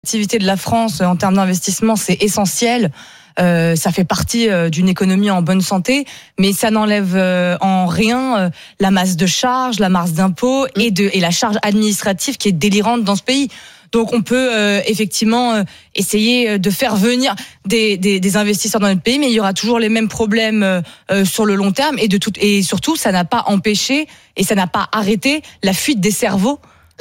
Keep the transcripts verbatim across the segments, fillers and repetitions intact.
L'activité de la France en termes d'investissement, c'est essentiel. Euh, ça fait partie euh, d'une économie en bonne santé, mais ça n'enlève euh, en rien euh, la masse de charges, la masse d'impôts et, de, et la charge administrative qui est délirante dans ce pays. Donc on peut euh, effectivement euh, essayer de faire venir des, des, des investisseurs dans notre pays, mais il y aura toujours les mêmes problèmes euh, sur le long terme et, de tout, et surtout ça n'a pas empêché et ça n'a pas arrêté la fuite des cerveaux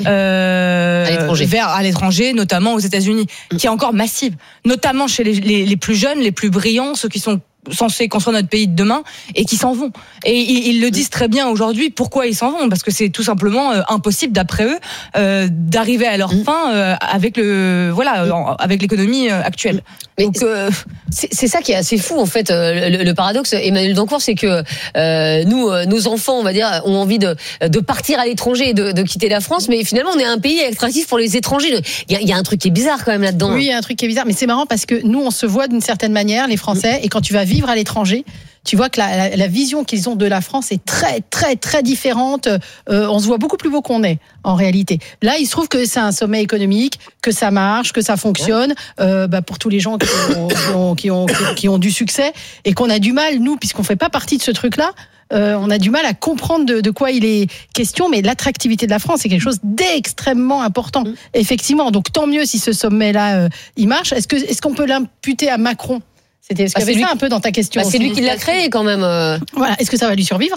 Euh, à l'étranger. vers à l'étranger, notamment aux États-Unis, mmh. qui est encore massive, notamment chez les, les, les plus jeunes, les plus brillants, ceux qui sont censés construire notre pays de demain et qui s'en vont. Et ils, ils le disent très bien aujourd'hui. Pourquoi ils s'en vont ? Parce que c'est tout simplement euh, impossible, d'après eux, euh, d'arriver à leur mmh. fin euh, avec le voilà, mmh. avec l'économie euh, actuelle. Mais Donc, euh, c'est, c'est ça qui est assez fou en fait. Le, le paradoxe, Emmanuel Dancourt, c'est que euh, nous, nos enfants, on va dire, ont envie de, de partir à l'étranger, et de, de quitter la France, mais finalement, on est un pays attractif pour les étrangers. Il y a, il y a un truc qui est bizarre quand même là-dedans. Oui, il y a un truc qui est bizarre, mais c'est marrant parce que nous, on se voit d'une certaine manière, les Français, et quand tu vas vivre à l'étranger, tu vois que la, la, la vision qu'ils ont de la France est très, très, très différente. Euh, on se voit beaucoup plus beau qu'on est, en réalité. Là, il se trouve que c'est un sommet économique, que ça marche, que ça fonctionne, euh, bah, pour tous les gens qui ont, qui, ont, qui, ont, qui ont du succès, et qu'on a du mal, nous, puisqu'on fait pas partie de ce truc-là, euh, on a du mal à comprendre de, de quoi il est question, mais l'attractivité de la France, c'est quelque chose d'extrêmement important, mmh. effectivement. Donc, tant mieux si ce sommet-là, euh, il marche. Est-ce que, est-ce qu'on peut l'imputer à Macron ? C'était ce qu'il y avait ça un peu dans ta question. Bah, c'est lui qui l'a créé quand même. Voilà. Est-ce que ça va lui survivre ?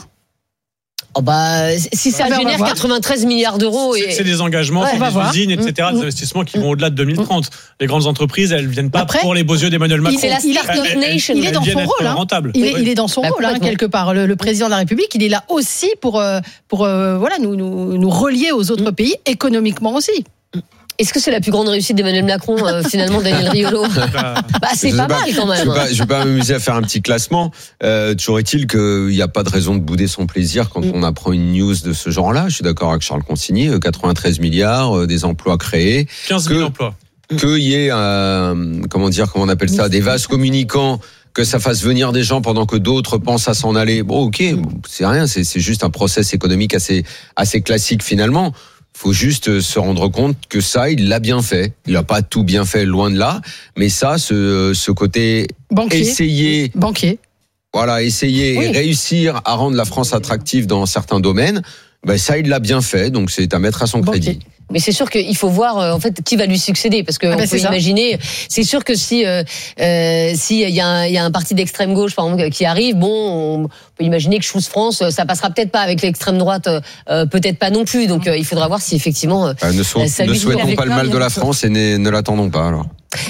Oh bah, si ça bah, génère quatre-vingt-treize milliards d'euros. Et... C'est, c'est des engagements, ouais, c'est des voir. usines, et cetera, mmh. des investissements qui vont au-delà de deux mille trente. Les grandes entreprises, elles ne viennent pas Après, pour les beaux yeux d'Emmanuel Macron. C'est la Startup Nation. Il est dans son rôle. Hein. Il, est, il est dans son bah, rôle, hein, quelque part. Le, le président de la République, il est là aussi pour, pour euh, voilà, nous, nous, nous relier aux autres mmh. pays, économiquement aussi. Est-ce que c'est la plus grande réussite d'Emmanuel Macron, euh, finalement, Daniel Riolo ? Bah, c'est pas, pas mal quand même. Je ne vais, vais pas m'amuser à faire un petit classement. Euh, toujours est-il qu'il n'y a pas de raison de bouder son plaisir quand mm. on apprend une news de ce genre-là. Je suis d'accord avec Charles Consigny, quatre-vingt-treize milliards, euh, des emplois créés. quinze mille emplois. Qu'il y ait, euh, comment dire, comment on appelle ça, des vases communicants, que ça fasse venir des gens pendant que d'autres pensent à s'en aller. Bon, ok, bon, c'est rien, c'est, c'est juste un process économique assez, assez classique finalement. Faut juste se rendre compte que ça, il l'a bien fait. Il n'a pas tout bien fait, loin de là. Mais ça, ce, ce côté banquier. essayer, banquier. Voilà, essayer oui. et réussir à rendre la France attractive dans certains domaines. Ben ça, il l'a bien fait. Donc c'est à mettre à son banquier. crédit. Mais c'est sûr qu'il faut voir en fait qui va lui succéder, parce que ah ben on peut imaginer. C'est sûr que si euh, euh, si il y a un, il y a un parti d'extrême gauche par exemple qui arrive, bon, on peut imaginer que Choose France, ça passera peut-être pas avec l'extrême droite, euh, peut-être pas non plus. Donc euh, il faudra voir si effectivement. Euh, euh, ne, so- ça ne souhaitons pas le mal de la France et ne, ne l'attendons pas alors.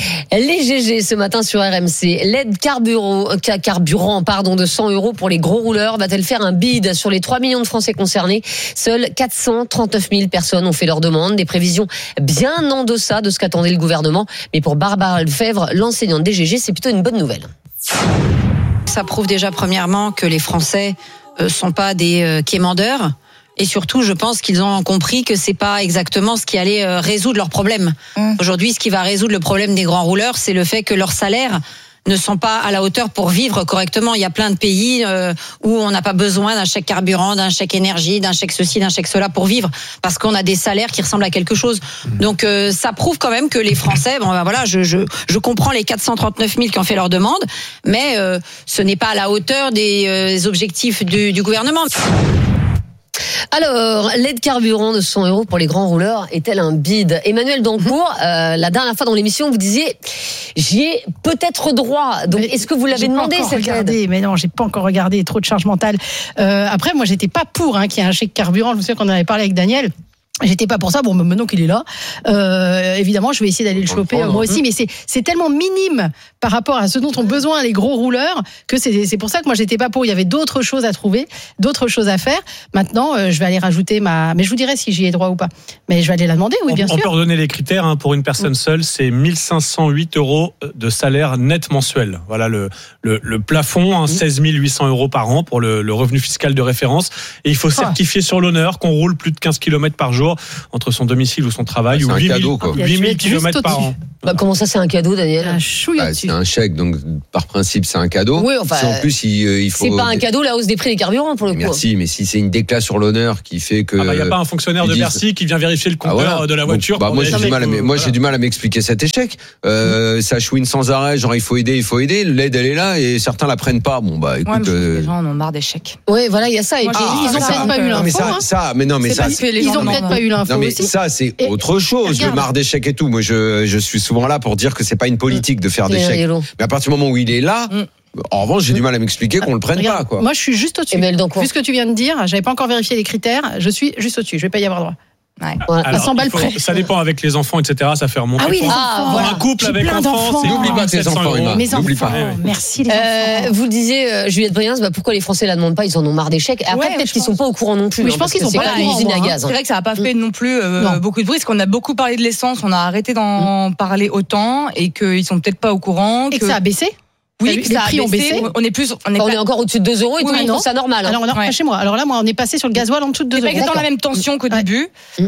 Les G G ce matin sur R M C, l'aide carburant, carburant pardon, de cent euros pour les gros rouleurs va-t-elle faire un bid sur les trois millions de Français concernés ? Seuls quatre cent trente-neuf mille personnes ont fait leur demande, des prévisions bien en deçà de ce qu'attendait le gouvernement. Mais pour Barbara Lefebvre, l'enseignante des G G, c'est plutôt une bonne nouvelle. Ça prouve déjà premièrement que les Français euh, sont pas des euh, quémandeurs. Et surtout, je pense qu'ils ont compris que c'est pas exactement ce qui allait résoudre leurs problèmes. Mmh. Aujourd'hui, ce qui va résoudre le problème des grands rouleurs, c'est le fait que leurs salaires ne sont pas à la hauteur pour vivre correctement. Il y a plein de pays euh, où on n'a pas besoin d'un chèque carburant, d'un chèque énergie, d'un chèque ceci, d'un chèque cela pour vivre, parce qu'on a des salaires qui ressemblent à quelque chose. Mmh. Donc euh, ça prouve quand même que les Français, bon ben voilà, je je je comprends les quatre cent trente-neuf mille qui ont fait leur demande, mais euh, ce n'est pas à la hauteur des euh, objectifs du, du gouvernement. Alors, l'aide carburant de cent euros pour les grands rouleurs est-elle un bid ? Emmanuel Dancourt, euh, la dernière fois dans l'émission, vous disiez j'y ai peut-être droit. Donc, mais est-ce que vous l'avez demandé cette regardé, aide ? Mais non, j'ai pas encore regardé. Trop de charge mentale. Euh, après, moi, j'étais pas pour hein, qu'il y ait un chèque carburant. Je me souviens qu'on en avait parlé avec Daniel. J'étais pas pour ça. Bon, maintenant qu'il est là, euh, évidemment, je vais essayer d'aller le choper euh, moi aussi. Mais c'est c'est tellement minime par rapport à ce dont ont besoin les gros rouleurs que c'est c'est pour ça que moi j'étais pas pour. Il y avait d'autres choses à trouver, d'autres choses à faire. Maintenant, euh, je vais aller rajouter ma. Mais je vous dirai si j'y ai droit ou pas. Mais je vais aller la demander. Oui, bien on, sûr. On peut redonner les critères hein, pour une personne seule. C'est mille cinq cent huit euros de salaire net mensuel. Voilà le le, le plafond, hein, seize mille huit cents euros par an pour le, le revenu fiscal de référence. Et il faut certifier ah. sur l'honneur qu'on roule plus de quinze kilomètres par jour entre son domicile ou son travail, ah, ou huit mille kilomètres par an. Bah, comment ça, c'est un cadeau, Daniel? Un chouille Bah, au-dessus. c'est un chèque, donc par principe c'est un cadeau. Oui, enfin, Si en plus il, euh, il faut. C'est pas un cadeau, la hausse des prix des carburants, pour le coup. Merci, mais si c'est une déclat sur l'honneur qui fait que. Il n'y a pas un fonctionnaire ils de disent- Bercy qui vient vérifier le Ah, compteur voilà. de la Donc, voiture. bah, pour moi j'ai vérifier du mal, à, que- m- moi j'ai voilà. du mal à m'expliquer cet échec. Euh, ça chouine sans arrêt, genre il faut aider, il faut aider. L'aide elle est là et certains la prennent pas. Bon bah Ouais, écoute. mais je pense que euh, les gens en ont marre d'échecs. Oui, voilà, il y a ça. Et Moi, puis, j'ai- Ils ont ça, peut-être un pas peu- eu non, mais l'info. ça, hein. ça, mais non, mais C'est ça, parce que les Ils gens ont en peut-être ont- pas eu l'info non mais aussi. ça c'est Et- autre chose. regarde. Le marre d'échecs et tout. Moi je, je suis souvent là pour dire que c'est pas une politique de faire C'est des chèques. rigolo. Mais à partir du moment où il est là, Mm. en revanche j'ai du mal à m'expliquer qu'on le prenne Regarde, pas quoi. Moi, je suis juste au-dessus. Emmanuel Dancourt. Vu ce que tu viens de dire, j'avais pas encore vérifié les critères. Je suis juste au-dessus. Je vais pas y avoir droit. Ouais. Voilà. Alors, à cent balles il faut- près. Ça dépend avec les enfants, et cetera. Ça fait remonter. Ah oui, les Pour- Ah, enfants. pour voilà. un couple J'ai avec plein enfants, d'enfants. c'est N'oublie pas tes sept cents enfants, euros. Emma. Mes N'oublie enfants. pas. Ouais, ouais. Merci les Euh, enfants. vous le disiez, euh, Juliette Briens, bah, pourquoi les Français la demandent pas? Ils en ont marre des chèques. Après, Ouais, peut-être je qu'ils sont pense. pas au courant non plus. Oui, hein, je pense parce qu'ils que sont c'est pas pas au une courant, usine à moi, hein. gaz. hein. C'est vrai que ça n'a pas fait non plus euh, Non. beaucoup de bruit, parce qu'on a beaucoup parlé de l'essence, on a arrêté d'en parler autant, et qu'ils sont peut-être pas au courant. Et que ça a baissé. oui, les que ça a prix ont baissé. On est plus, on est Enfin, on pas, est encore au-dessus de deux euros et Oui, tout le monde non. trouve ça normal. hein. Alors, on a Ouais. chez moi. Alors là, moi, on est passé sur le gasoil en dessous de deux c'est pas euros. exactement la D'accord. même tension qu'au Ouais. début. Mm.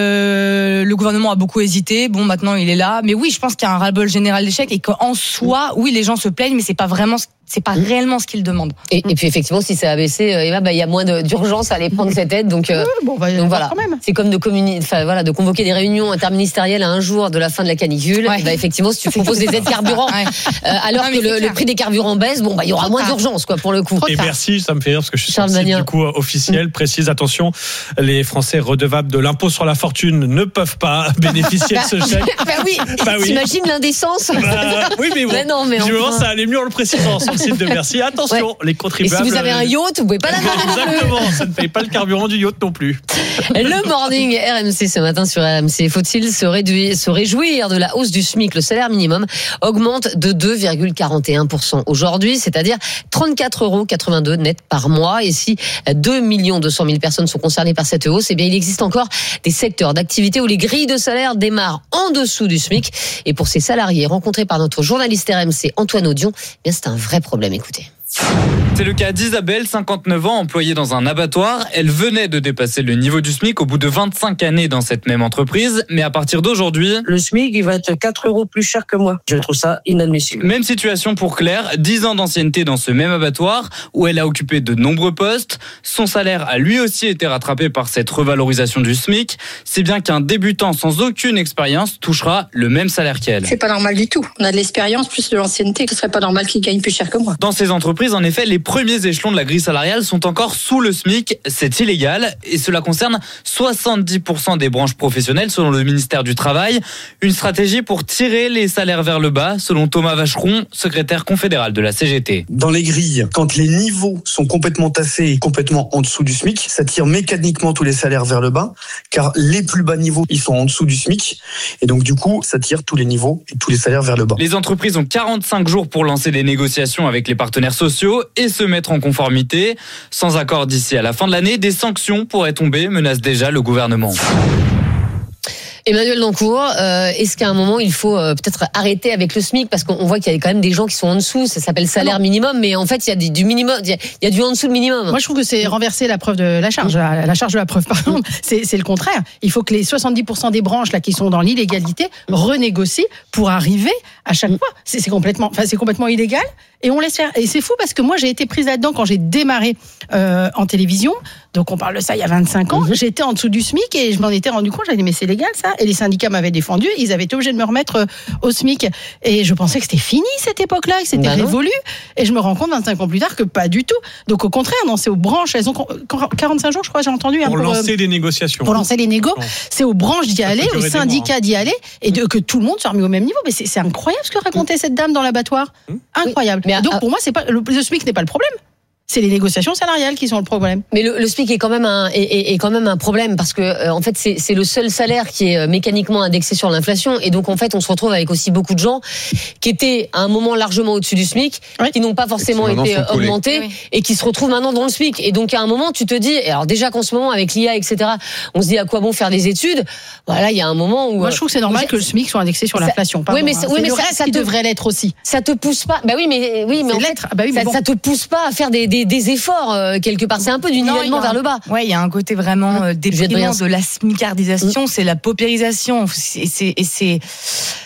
Euh, le gouvernement a beaucoup hésité. Bon, maintenant il est là. Mais oui, je pense qu'il y a un ras-le-bol général d'échecs et qu'en soi, oui, les gens se plaignent, mais c'est pas vraiment, c'est pas réellement ce qu'ils demandent. Et, et puis effectivement, si ça a baissé, euh, Emma, bah, il y a moins de- d'urgence à aller prendre cette aide. Donc, euh, Bon, on va y donc avoir voilà. quand même. C'est comme de communi- enfin voilà, de convoquer des réunions interministérielles à un jour de la fin de la canicule. Ouais. Et bah, effectivement, si tu proposes des aides carburant, Ouais. euh, alors Non, mais que c'est le, clair. le prix des carburants baisse, bon bah il y aura Trop moins tard. d'urgence quoi pour le coup. Trop Et tard. merci, ça me fait rire parce que je suis sur Charles le site Magnin. du coup officiel précise attention, les Français redevables de l'impôt sur la fortune ne peuvent pas bénéficier de ce chèque. Bah oui, Bah oui. t'imagines l'indécence. Bah, oui mais bon, Mais non, mais visiblement, enfin. ça allait mieux en le précisant sur le site de Bercy. Attention, les Et contribuables. si vous avez un yacht, vous pouvez pas l'avoir. Exactement, ça ne paye pas le carburant du yacht non plus. Le morning R M C ce matin sur R M C. Faut-il se, réduire, se réjouir de la hausse du SMIC? Le salaire minimum augmente de deux virgule quarante et un pour cent aujourd'hui, c'est-à-dire trente-quatre euros quatre-vingt-deux net par mois. Et si deux millions deux cent mille personnes sont concernées par cette hausse, eh bien, il existe encore des secteurs d'activité où les grilles de salaire démarrent en dessous du SMIC. Et pour ces salariés rencontrés par notre journaliste R M C Antoine Audion, eh bien, c'est un vrai problème. Écoutez. C'est le cas d'Isabelle, cinquante-neuf ans, employée dans un abattoir. Elle venait de dépasser le niveau du SMIC au bout de vingt-cinq années dans cette même entreprise. Mais à partir d'aujourd'hui, Le SMIC, il va être quatre euros plus cher que moi. Je trouve ça inadmissible. même situation pour Claire, dix ans d'ancienneté dans ce même abattoir où elle a occupé de nombreux postes. Son salaire a lui aussi été rattrapé par cette revalorisation du SMIC. C'est bien qu'un débutant sans aucune expérience touchera le même salaire qu'elle. C'est pas normal du tout. On a de l'expérience plus de l'ancienneté. Ce serait pas normal qu'il gagne plus cher que moi. Dans ces entreprises, en effet, les premiers échelons de la grille salariale sont encore sous le SMIC. C'est illégal et cela concerne soixante-dix pour cent des branches professionnelles selon le ministère du Travail. Une stratégie pour tirer les salaires vers le bas, selon Thomas Vacheron, secrétaire confédéral de la C G T. Dans les grilles, quand les niveaux sont complètement tassés et complètement en dessous du SMIC, ça tire mécaniquement tous les salaires vers le bas, car les plus bas niveaux, ils sont en dessous du SMIC, et donc du coup, ça tire tous les niveaux et tous les salaires vers le bas. Les entreprises ont quarante-cinq jours pour lancer des négociations avec les partenaires sociaux et se mettre en conformité. Sans accord d'ici à la fin de l'année, des sanctions pourraient tomber, menace déjà le gouvernement. Emmanuel Dancourt, euh, est-ce qu'à un moment il faut euh, peut-être arrêter avec le SMIC parce qu'on voit qu'il y a quand même des gens qui sont en dessous, ça s'appelle salaire minimum, mais en fait il y a du, du minimum, il y a, il y a du en dessous de minimum. Moi, je trouve que c'est renverser la preuve de la charge, la, la charge de la preuve, pardon. C'est, c'est le contraire. Il faut que les soixante-dix pour cent des branches là qui sont dans l'illégalité renégocient pour arriver à chaque fois. C'est, c'est complètement, enfin, c'est complètement illégal et on laisse faire. Et c'est fou parce que moi, j'ai été prise là-dedans quand j'ai démarré euh, en télévision. Donc, on parle de ça il y a vingt-cinq ans. J'étais en dessous du SMIC et je m'en étais rendu compte. J'avais dit mais c'est légal ça. Et les syndicats m'avaient défendu. Ils avaient été obligés de me remettre euh, au SMIC. Et je pensais que c'était fini cette époque-là, que c'était Bah non. révolu. Et je me rends compte vingt-cinq ans plus tard que pas du tout. Donc au contraire, non, c'est aux branches. Elles ont quarante-cinq jours, je crois, j'ai entendu. hein, Pour euh, lancer des négociations. pour lancer les négos, Bon. c'est aux branches d'y Ça peut aller, durer aux des syndicats mois, hein. d'y aller, et de, que tout le monde soit remis au même niveau. Mais c'est, c'est incroyable ce que racontait cette dame dans l'abattoir. Incroyable. Mais à- Donc pour moi, c'est pas le, le SMIC n'est pas le problème. C'est les négociations salariales qui sont le problème. Mais le, le SMIC est quand même un est, est- est quand même un problème parce que euh, en fait c'est c'est le seul salaire qui est euh, mécaniquement indexé sur l'inflation et donc en fait on se retrouve avec aussi beaucoup de gens qui étaient à un moment largement au-dessus du SMIC, Oui. qui n'ont pas forcément Et qui, maintenant, été sont euh, collés. augmentés Oui. et qui se retrouvent maintenant dans le SMIC. Et donc à un moment tu te dis, et alors déjà qu'en ce moment avec l'I A et cetera, on se dit à quoi bon faire des études. Voilà, il y a un moment où Moi, je trouve que c'est normal j'ai- que le SMIC soit indexé sur ça- l'inflation. Pardon, oui, mais hein. c'est- oui, mais le ça- reste ça qui te- devrait l'être aussi. ça te pousse pas. Bah oui, mais oui, mais C'est en fait, l'être. Ah bah oui, mais ça, bon. ça te pousse pas à faire des des, des efforts euh, quelque part. C'est un peu du Non, nivellement il y a un- vers le bas. Ouais, il y a un côté vraiment euh, déprimant Briens. de la smicardisation, c'est la paupérisation, c'est, c'est, et c'est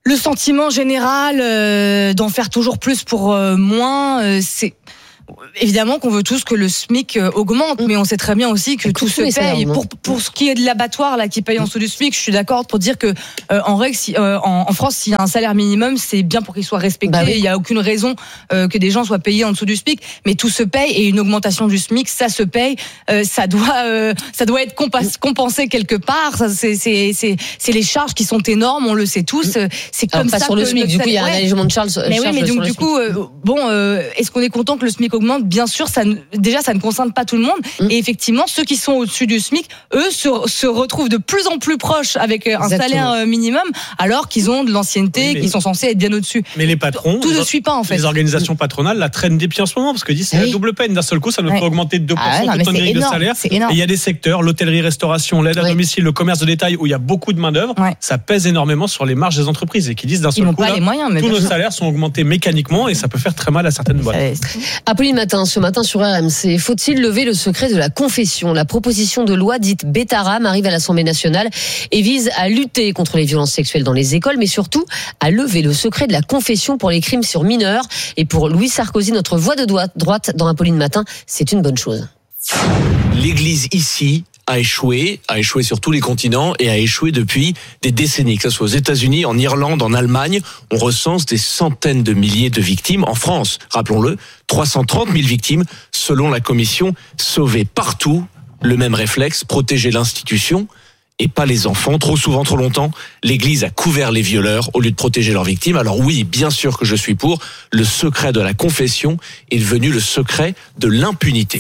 le sentiment général euh, d'en faire toujours plus pour euh, moins, euh, c'est évidemment qu'on veut tous que le SMIC augmente, mais on sait très bien aussi que tout se paye. Pour, pour ce qui est de l'abattoir là qui paye en dessous du SMIC, je suis d'accord pour dire que euh, en règle, si, euh, en, en France, s'il y a un salaire minimum, c'est bien pour qu'il soit respecté. Bah oui. Il n'y a aucune raison euh, que des gens soient payés en dessous du SMIC, mais tout se paye et une augmentation du SMIC, ça se paye. Euh, ça doit, euh, ça doit être compas- compensé quelque part. Ça, c'est, c'est, c'est, c'est les charges qui sont énormes, on le sait tous. C'est comme Alors, pas ça sur le que SMIC. Du coup, il y a un allègement de charges. Mais oui, mais donc du coup, euh, bon, euh, est-ce qu'on est content que le SMIC augmente? Bien sûr, ça, déjà, ça ne concerne pas tout le monde. Mmh. Et effectivement, ceux qui sont au-dessus du SMIC, eux, se, se retrouvent de plus en plus proches avec un Exactement. salaire minimum, alors qu'ils ont de l'ancienneté, oui, mais... qu'ils sont censés être bien au-dessus. Mais les patrons, tout ne suit pas en fait. Les organisations patronales la traînent des pieds en ce moment parce qu'ils disent c'est oui. la double peine. D'un seul coup, ça nous ouais. fait augmenter de deux pour cent ah, toute notre grille de salaire. Et il y a des secteurs, l'hôtellerie-restauration, l'aide à oui. domicile, le commerce de détail, où il y a beaucoup de main d'œuvre. Ouais. Ça pèse énormément sur les marges des entreprises et qui disent d'un seul coup, là, les moyens, tous nos salaires sont augmentés mécaniquement et ça peut faire très mal à certaines boîtes. Apolline Matin, ce matin sur R M C, faut-il lever le secret de la confession? La proposition de loi dite Bétaram arrive à l'Assemblée nationale et vise à lutter contre les violences sexuelles dans les écoles, mais surtout à lever le secret de la confession pour les crimes sur mineurs. Et pour Louis Sarkozy, notre voix de droite dans Apolline Matin, c'est une bonne chose. L'Église ici a échoué, a échoué sur tous les continents et a échoué depuis des décennies, que ce soit aux États-Unis, en Irlande, en Allemagne. On recense des centaines de milliers de victimes. En France, rappelons-le, trois cent trente mille victimes selon la commission Sauver. Partout, le même réflexe, protéger l'institution et pas les enfants. Trop souvent, trop longtemps, l'Église a couvert les violeurs au lieu de protéger leurs victimes. Alors oui, bien sûr que je suis pour. Le secret de la confession est devenu le secret de l'impunité.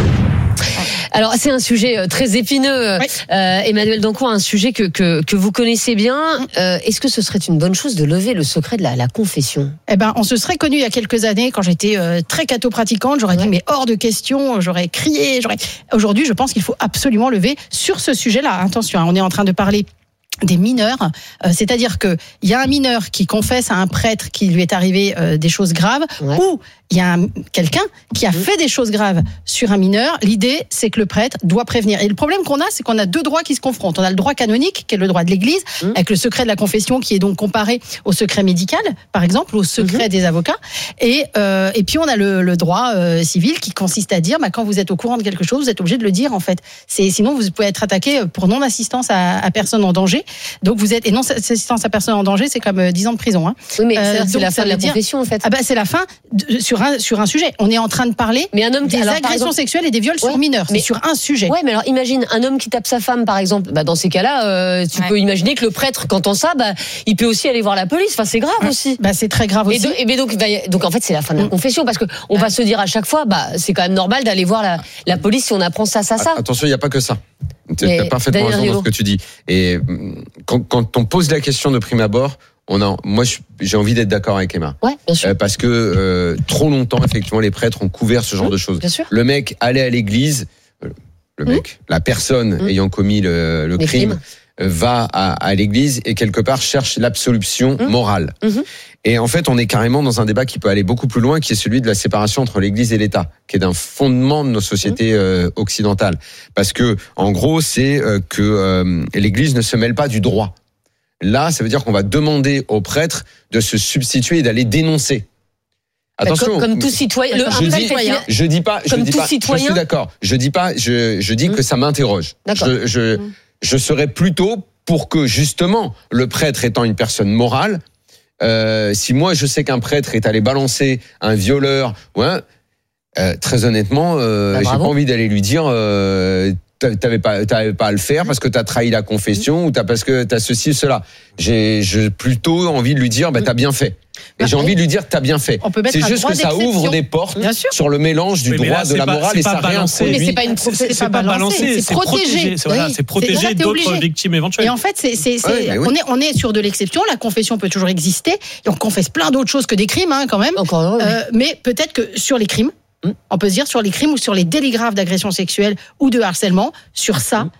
Alors c'est un sujet très épineux, oui. euh, Emmanuel Dancourt, un sujet que que, que vous connaissez bien. Euh, est-ce que ce serait une bonne chose de lever le secret de la, la confession? Eh ben, on se serait connus il y a quelques années quand j'étais euh, très catho-pratiquante. J'aurais ouais. dit mais hors de question. J'aurais crié. J'aurais. Aujourd'hui, je pense qu'il faut absolument lever sur ce sujet-là. Attention, hein, on est en train de parler des mineurs, euh, c'est-à-dire que il y a un mineur qui confesse à un prêtre qu'il lui est arrivé euh, des choses graves, ouais. ou il y a un, quelqu'un qui a mmh. fait des choses graves sur un mineur. L'idée, c'est que le prêtre doit prévenir. Et le problème qu'on a, c'est qu'on a deux droits qui se confrontent. On a le droit canonique, qui est le droit de l'Église, mmh. avec le secret de la confession, qui est donc comparé au secret médical, par exemple, au secret mmh. des avocats. Et euh, et puis on a le, le droit euh, civil, qui consiste à dire, bah, quand vous êtes au courant de quelque chose, vous êtes obligé de le dire, en fait. C'est sinon vous pouvez être attaqué pour non assistance à, à personne en danger. Donc vous êtes et non assistance à personne en danger, c'est comme dix ans de prison. Hein. Oui, mais euh, c'est la fin de la confession, en fait. Ah bah c'est la fin de, sur un sur un sujet. On est en train de parler mais un homme qui, des alors, agressions exemple, sexuelles et des viols ouais, sur mineurs. Mais, c'est sur un sujet. Ouais, mais alors imagine un homme qui tape sa femme, par exemple. Bah dans ces cas-là, euh, tu ouais. peux imaginer que le prêtre, quand on ça, bah il peut aussi aller voir la police. Enfin, c'est grave ouais. aussi. Bah c'est très grave aussi. Et, de, et donc, bah, donc en fait, c'est la fin de la confession parce que on ouais. va se dire à chaque fois, bah c'est quand même normal d'aller voir la, la police si on apprend ça, ça, ça. Attention, il n'y a pas que ça. Tu as parfaitement raison dans ce que tu dis. Et quand, quand on pose la question de prime abord, on a, moi, j'ai envie d'être d'accord avec Emma. Ouais, bien sûr. Euh, parce que euh, trop longtemps, effectivement, les prêtres ont couvert ce genre mmh, de choses. Bien sûr. Le mec allait à l'église, le mec, mmh. la personne mmh. ayant commis le, le crime, crime, va à, à l'église et quelque part cherche l'absolution mmh. morale. Mmh. Et en fait, on est carrément dans un débat qui peut aller beaucoup plus loin, qui est celui de la séparation entre l'Église et l'État, qui est d'un fondement de nos sociétés euh, occidentales. Parce que, en gros, c'est euh, que euh, l'Église ne se mêle pas du droit. Là, ça veut dire qu'on va demander aux prêtres de se substituer et d'aller dénoncer. Attention, comme, comme tout citoyen, le je, dis, je dis pas, je dis pas, citoyen. Je suis d'accord. Je dis pas, je, je dis mmh. que ça m'interroge. D'accord. Je, je, mmh. je serais plutôt pour que justement le prêtre étant une personne morale. Euh, si moi je sais qu'un prêtre est allé balancer un violeur, ouais, euh, très honnêtement, euh, bah, j'ai pas envie d'aller lui dire euh, t'avais pas, t'avais pas à le faire parce que t'as trahi la confession mmh. ou t'as parce que t'as ceci ou cela. J'ai, j'ai plutôt envie de lui dire bah t'as bien fait. Et bah, j'ai envie de lui dire que t'as bien fait. C'est juste que ça ouvre des portes sur le mélange du oui, droit, là, de la pas, morale et ça réintroduit. Mais c'est pas une c'est, c'est pas balancé, c'est protégé. C'est voilà, protéger d'autres victimes éventuelles. Et en fait, c'est, c'est, c'est ouais, oui. on est on est sur de l'exception. La confession peut toujours exister et on confesse plein d'autres choses que des crimes, hein, quand même. Encore, oui. euh, mais peut-être que sur les crimes. On peut se dire sur les crimes ou sur les délits graves d'agression sexuelle ou de harcèlement, sur ça,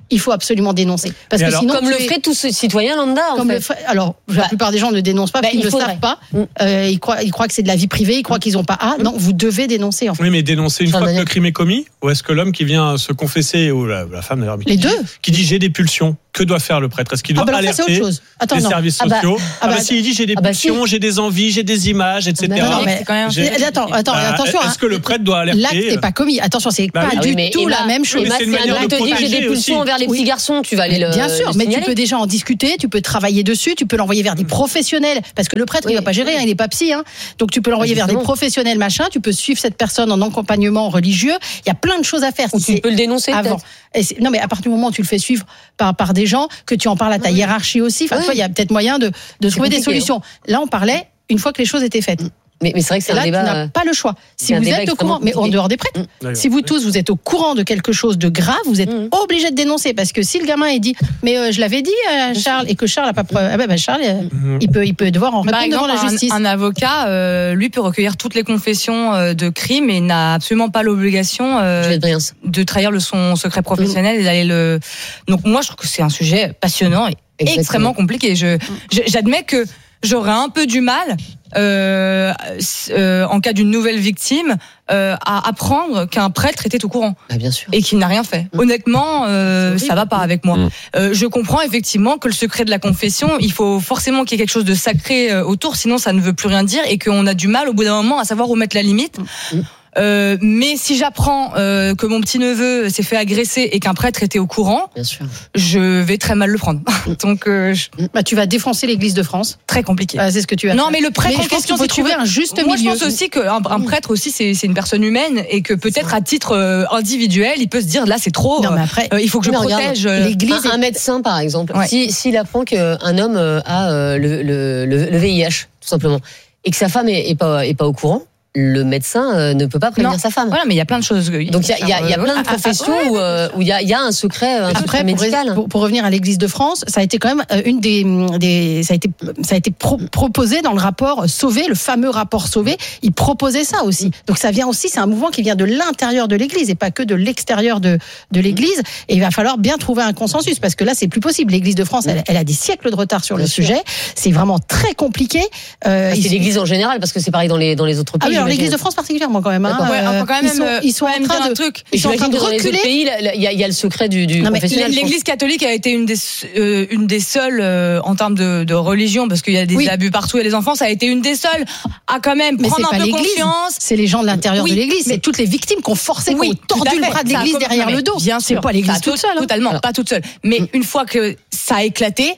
il faut absolument dénoncer. Parce Mais que alors, sinon, Comme tu le es- ferait tout ce citoyen lambda, en Comme fait. le ferait- alors, la Bah, plupart des gens ne dénoncent pas bah, parce qu'ils il ne le faudrait. savent pas. Mm. Euh, ils, croient, ils croient que c'est de la vie privée, ils croient qu'ils n'ont pas. Ah, non, vous devez dénoncer, en fait. Oui, mais dénoncer une Enfin, fois que Daniel. le crime est commis, ou est-ce que l'homme qui vient se confesser, ou la, la femme d'ailleurs, mais qui Les dit- deux. qui dit j'ai des pulsions, que doit faire le prêtre? Est-ce qu'il doit Ah, bah, alors ça, c'est alerter autre chose. Attends, les non. services Ah, bah, sociaux? ah, Ah, bah, bah, s'il dit j'ai des ah, bah, si. pulsions, j'ai des envies, j'ai des images, et cetera. Non, non, mais- c'est quand même- J'ai- Attends, attends, Bah, attention. Est-ce hein. que le prêtre doit alerter? L'acte n'est pas commis. Attention, c'est Bah pas oui. Ah du oui, mais tout Emma, la même chose. mais Emma, c'est une si un manière homme de te dit j'ai protéger des pulsions aussi. envers les Oui. petits garçons, tu vas aller le Bien sûr, le mais tu signaler. peux déjà en discuter, tu peux travailler dessus, tu peux l'envoyer vers des professionnels, parce que le prêtre, Oui. il va pas gérer, hein, il est pas psy, hein. Donc tu peux l'envoyer vers des Justement. professionnels, machin, tu peux suivre cette personne en accompagnement religieux. Il y a plein de choses à faire. Ou Si tu c'est peux le dénoncer, avant. peut-être. Et c'est- non, mais à partir du moment où tu le fais suivre par, par des gens, que tu en parles à ta hiérarchie aussi, enfin, Oui. tu vois, il y a peut-être moyen de, de trouver des compliqué, solutions. Là, on parlait une fois que les choses étaient faites. Mais, mais c'est vrai que c'est Et là, un tu débat. n'as euh, pas le choix. Si c'est un vous débat êtes au extrêmement courant, mais en compliqué. dehors des prêtres, D'ailleurs. si vous tous vous êtes au courant de quelque chose de grave, vous êtes Mhm. obligé de dénoncer, parce que si le gamin il dit mais euh, je l'avais dit à Charles et que Charles a pas preuve, ah ben, ben, Charles euh, Mhm. il peut il peut devoir en Par répondre devant exemple, la un- justice. Un, avocat, euh, lui, peut recueillir toutes les confessions euh, de crimes et n'a absolument pas l'obligation euh, Juliette Briens. de trahir le, son secret professionnel et d'aller le. Donc moi, je trouve que c'est un sujet passionnant et Exactement. extrêmement compliqué. Je, je- j'admets que j'aurais un peu du mal. Euh, euh, en cas d'une nouvelle victime, euh, à apprendre qu'un prêtre était au courant Ah, bien sûr. et qu'il n'a rien fait. Mm. Honnêtement, euh, C'est ça va pas avec moi. Mm. Euh, je comprends effectivement que le secret de la confession, il faut forcément qu'il y ait quelque chose de sacré euh, autour, sinon ça ne veut plus rien dire et qu'on a du mal au bout d'un moment à savoir où mettre la limite. Mm. Euh, mais si j'apprends euh, que mon petit neveu s'est fait agresser et qu'un prêtre était au courant, Bien sûr. je vais très mal le prendre. Donc euh, je- Bah, tu vas défoncer l'Église de France. très compliqué. Ah, c'est ce que tu vas Non, faire. mais le prêtre Mais en je pense question, qu'il faut si tu trouver veux, un juste moi, milieu. je pense aussi qu'un un prêtre aussi, c'est c'est une personne humaine et que peut-être à titre euh, individuel, il peut se dire là, c'est trop. Non, mais euh, après, euh, il faut que je Mais regarde, protège. euh, l'Église Un, un est- médecin, par exemple, Ouais. si, s'il apprend qu'un homme euh, a euh, le, le, le, le V I H, tout simplement, et que sa femme est, est, pas, est pas au courant, le médecin euh, ne peut pas prévenir Non. sa femme. Voilà, mais il y a plein de choses. Donc il y a, il y a, il y a plein de professions où euh, où il y a, il y a un secret, un secret Après, pour, médical. pour, pour revenir à l'Église de France, ça a été quand même euh, une des, des ça a été, ça a été pro- proposé dans le rapport Sauvé, le fameux rapport Sauvé. Il proposait ça aussi. Donc ça vient aussi, c'est un mouvement qui vient de l'intérieur de l'Église et pas que de l'extérieur de, de l'Église. Et il va falloir bien trouver un consensus parce que là, c'est plus possible. L'Église de France, elle, elle a des siècles de retard sur Bien le sûr. sujet. C'est vraiment très compliqué. Euh, Ah, c'est ils- l'Église en général, parce que c'est pareil dans les, dans les autres pays. Ah oui, alors j'imagine. l'Église de France particulièrement quand même. Hein, D'accord. Ouais, enfin, quand ils même, sont, euh, ils sont quand en même train dire un de, truc. ils sont en train J'imagine de que dans les autres reculer. pays, là, là, il y, a- il y a le secret du, du Non, mais professionnel. je pense. L'Église catholique a été une des euh, une des seules euh, en termes de, de religion, parce qu'il y a des Oui. abus partout et les enfants, ça a été une des seules à quand même Mais c'est prendre pas un peu l'Église, confiance. c'est les gens de l'intérieur Oui, de l'Église, mais- c'est toutes les victimes qu'on forcé, Oui, qu'on tout à tordu le fait. bras de Ça a l'Église commencé- derrière non, le mais dos. Bien C'est sûr, pas l'Église Ça a toute tout- seule. hein. Totalement, Alors. pas toute seule. Mais une fois que ça a éclaté.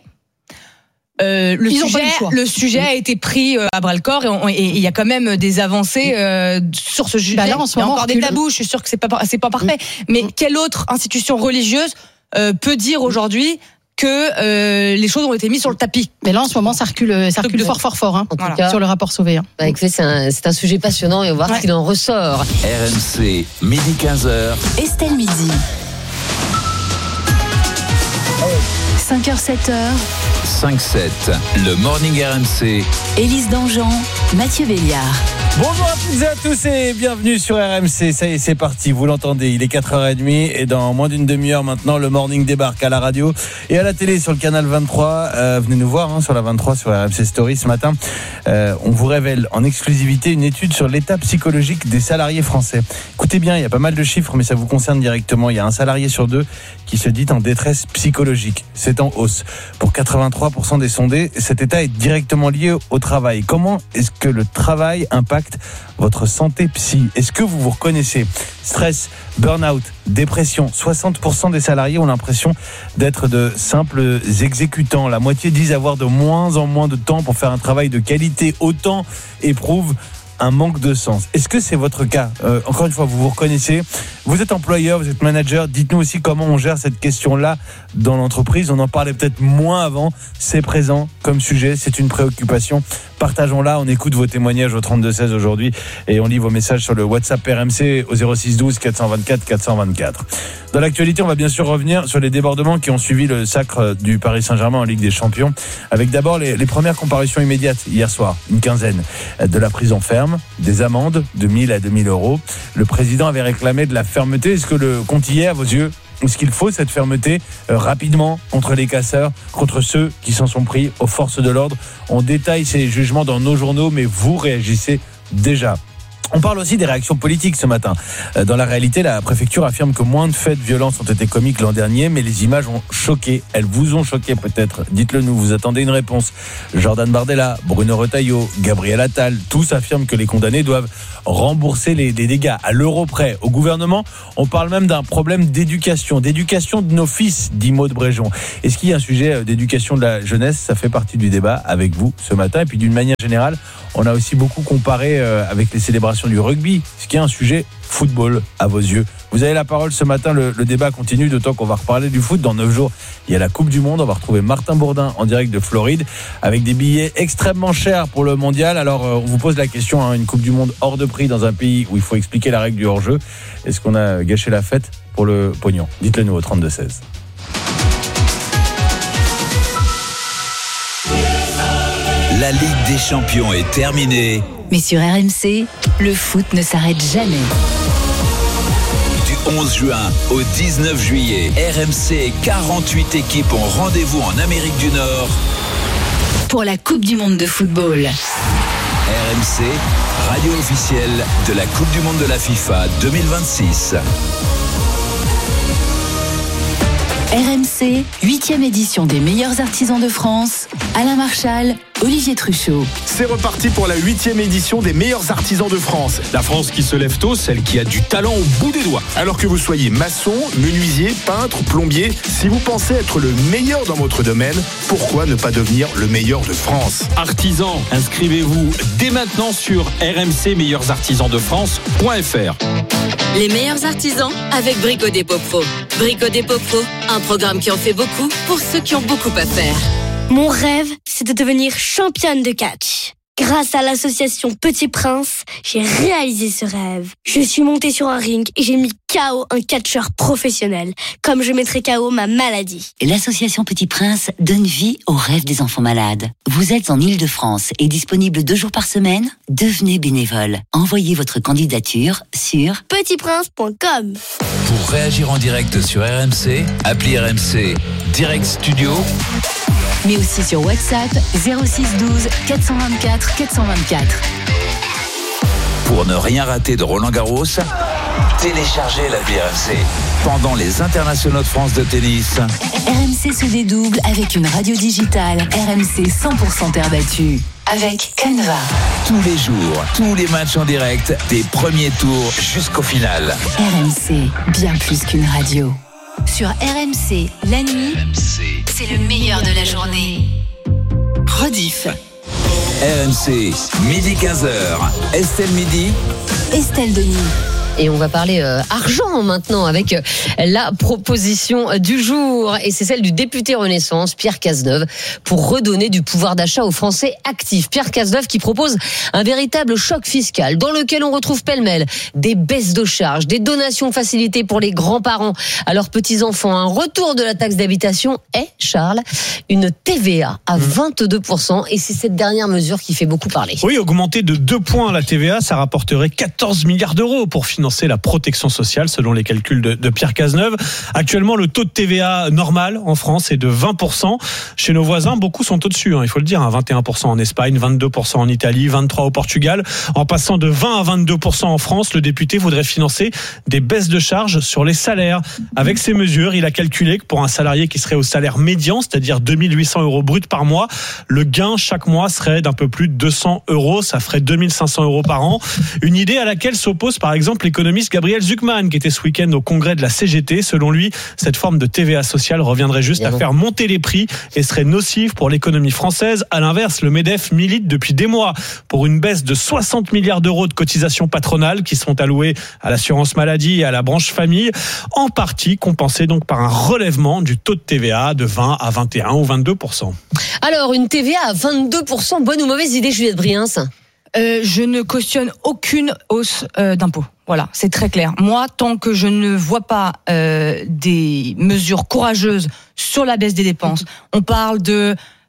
Euh, le, Ils ont sujet, pas eu le choix. le sujet a été pris euh, à bras le corps et on- et il y a quand même des avancées euh, sur ce sujet. Bah là, en ce il y a moment, encore des recule. tabous. Je suis sûre que c'est pas par- c'est pas parfait. Mais quelle autre institution religieuse euh, peut dire aujourd'hui que euh, les choses ont été mises sur le tapis? Mais là, en ce moment, ça recule, ça recule de- fort, fort, fort, hein, En tout Voilà. cas, sur le rapport Sauvé. hein. bah, écoutez, c'est un, c'est un sujet passionnant et on va voir Ouais. ce qu'il en ressort. R M C, midi quinze heures. Estelle Midi. cinq heures sept heures. cinq sept, le Morning R M C. Élise Dangean, Mathieu Béliard. Bonjour à toutes et à tous et bienvenue sur R M C. Ça y est, c'est parti, vous l'entendez, il est quatre heures trente et dans moins d'une demi-heure maintenant, le Morning débarque à la radio et à la télé sur le canal vingt-trois. Euh, venez nous voir hein, sur la vingt-trois, sur R M C Story ce matin. Euh, on vous révèle en exclusivité une étude sur l'état psychologique des salariés français. Écoutez bien, il y a pas mal de chiffres, mais ça vous concerne directement. Il y a un salarié sur deux qui se dit en détresse psychologique. C'est en hausse. Pour quatre-vingt-trois pour cent des sondés, cet état est directement lié au travail. Comment est-ce que le travail impacte votre santé psy? Est-ce que vous vous reconnaissez? Stress, burn-out, dépression. soixante pour cent des salariés ont l'impression d'être de simples exécutants. La moitié disent avoir de moins en moins de temps pour faire un travail de qualité. Autant éprouvent un manque de sens. Est-ce que c'est votre cas? euh, Encore une fois, vous vous reconnaissez? Vous êtes employeur, vous êtes manager. Dites-nous aussi comment on gère cette question-là dans l'entreprise. On en parlait peut-être moins avant. C'est présent comme sujet, c'est une préoccupation. Partageons-la, on écoute vos témoignages au trente-deux seize aujourd'hui et on lit vos messages sur le WhatsApp R M C au zéro six douze quatre cent vingt-quatre quatre cent vingt-quatre. Dans l'actualité, on va bien sûr revenir sur les débordements qui ont suivi le sacre du Paris Saint-Germain en Ligue des Champions, avec d'abord les, les premières comparutions immédiates hier soir, une quinzaine, de la prison ferme, des amendes de mille à deux mille euros. Le président avait réclamé de la fermeté. Est-ce que le compte y est à vos yeux? ce qu'il faut cette fermeté euh, rapidement contre les casseurs, contre ceux qui s'en sont pris aux forces de l'ordre. On détaille ces jugements dans nos journaux, mais vous réagissez déjà. On parle aussi des réactions politiques ce matin. Dans la réalité, la préfecture affirme que moins de faits de violence ont été commis que l'an dernier, mais les images ont choqué. Elles vous ont choqué peut-être. Dites-le nous, vous attendez une réponse. Jordan Bardella, Bruno Retailleau, Gabriel Attal, tous affirment que les condamnés doivent rembourser les, les dégâts à l'euro près. Au gouvernement, on parle même d'un problème d'éducation, d'éducation de nos fils, dit Maud Bréjon. Est-ce qu'il y a un sujet d'éducation de la jeunesse ? Ça fait partie du débat avec vous ce matin. Et puis d'une manière générale, on a aussi beaucoup comparé avec les célébrations du rugby, ce qui est un sujet football à vos yeux. Vous avez la parole ce matin, le, le débat continue, d'autant qu'on va reparler du foot. Dans neuf jours, il y a la Coupe du Monde. On va retrouver Martin Bourdin en direct de Floride avec des billets extrêmement chers pour le mondial. Alors, on vous pose la question, hein, une Coupe du Monde hors de prix dans un pays où il faut expliquer la règle du hors-jeu. Est-ce qu'on a gâché la fête pour le pognon ? Dites-le nous au trente-deux seize. La Ligue des Champions est terminée. Mais sur R M C, le foot ne s'arrête jamais. Du onze juin au dix-neuf juillet, R M C et quarante-huit équipes ont rendez-vous en Amérique du Nord pour la Coupe du Monde de football. R M C, radio officielle de la Coupe du Monde de la FIFA deux mille vingt-six. R M C, huitième édition des meilleurs artisans de France. Alain Marchal, Olivier Truchot. C'est reparti pour la huitième édition des meilleurs artisans de France. La France qui se lève tôt, celle qui a du talent au bout des doigts. Alors que vous soyez maçon, menuisier, peintre, plombier, si vous pensez être le meilleur dans votre domaine, pourquoi ne pas devenir le meilleur de France ? Artisans, inscrivez-vous dès maintenant sur r m c meilleurs artisans de france point f r. Les meilleurs artisans avec Brico Dépôt Pro. Brico Dépôt Pro, un programme qui en fait beaucoup pour ceux qui ont beaucoup à faire. Mon rêve, c'est de devenir championne de catch. Grâce à l'association Petit Prince, j'ai réalisé ce rêve. Je suis montée sur un ring et j'ai mis K O un catcheur professionnel, comme je mettrai K O ma maladie. L'association Petit Prince donne vie aux rêves des enfants malades. Vous êtes en Île-de-France et disponible deux jours par semaine ? Devenez bénévole. Envoyez votre candidature sur petit prince point com. Pour réagir en direct sur R M C, appelez R M C Direct Studio. Mais aussi sur WhatsApp zéro six douze quatre cent vingt-quatre quatre cent vingt-quatre. Pour ne rien rater de Roland Garros, téléchargez l'appli R M C. Pendant les internationaux de France de tennis, R M C se dédouble avec une radio digitale R M C cent pour cent terre battue. Avec Canva. Tous les jours, tous les matchs en direct, des premiers tours jusqu'au final. R M C, bien plus qu'une radio. Sur R M C, la nuit, c'est le meilleur de la journée. Rediff. R M C, midi quinze heures. Estelle Midi. Estelle Denis. Et on va parler euh, argent maintenant avec euh, la proposition du jour. Et c'est celle du député Renaissance, Pierre Cazeneuve, pour redonner du pouvoir d'achat aux Français actifs. Pierre Cazeneuve qui propose un véritable choc fiscal dans lequel on retrouve pêle-mêle des baisses de charges, des donations facilitées pour les grands-parents à leurs petits-enfants, un retour de la taxe d'habitation et, Charles, une T V A à vingt-deux pour cent. Et c'est cette dernière mesure qui fait beaucoup parler. Oui, augmenter de deux points la T V A, ça rapporterait quatorze milliards d'euros pour financer la protection sociale, selon les calculs de, de Pierre Cazeneuve. Actuellement, le taux de T V A normal en France est de vingt pour cent. Chez nos voisins, beaucoup sont au-dessus, hein, il faut le dire, hein, vingt et un pour cent en Espagne, vingt-deux pour cent en Italie, vingt-trois pour cent au Portugal. En passant de vingt à vingt-deux pour cent en France, le député voudrait financer des baisses de charges sur les salaires. Avec ces mesures, il a calculé que pour un salarié qui serait au salaire médian, c'est-à-dire deux mille huit cents euros brut par mois, le gain chaque mois serait d'un peu plus de deux cents euros. Ça ferait deux mille cinq cents euros par an. Une idée à laquelle s'oppose par exemple les l'économiste Gabriel Zucman, qui était ce week-end au congrès de la C G T. Selon lui, cette forme de T V A sociale reviendrait juste Bien à bon. faire monter les prix et serait nocive pour l'économie française. À l'inverse, le MEDEF milite depuis des mois pour une baisse de soixante milliards d'euros de cotisations patronales qui seront allouées à l'assurance maladie et à la branche famille, en partie compensée donc par un relèvement du taux de T V A de vingt à vingt et un ou vingt-deux pour cent. Alors, une T V A à vingt-deux pour cent, bonne ou mauvaise idée, Juliette Briens ? Euh, je ne cautionne aucune hausse euh, d'impôts. Voilà, c'est très clair. Moi, tant que je ne vois pas euh, des mesures courageuses sur la baisse des dépenses, on parle de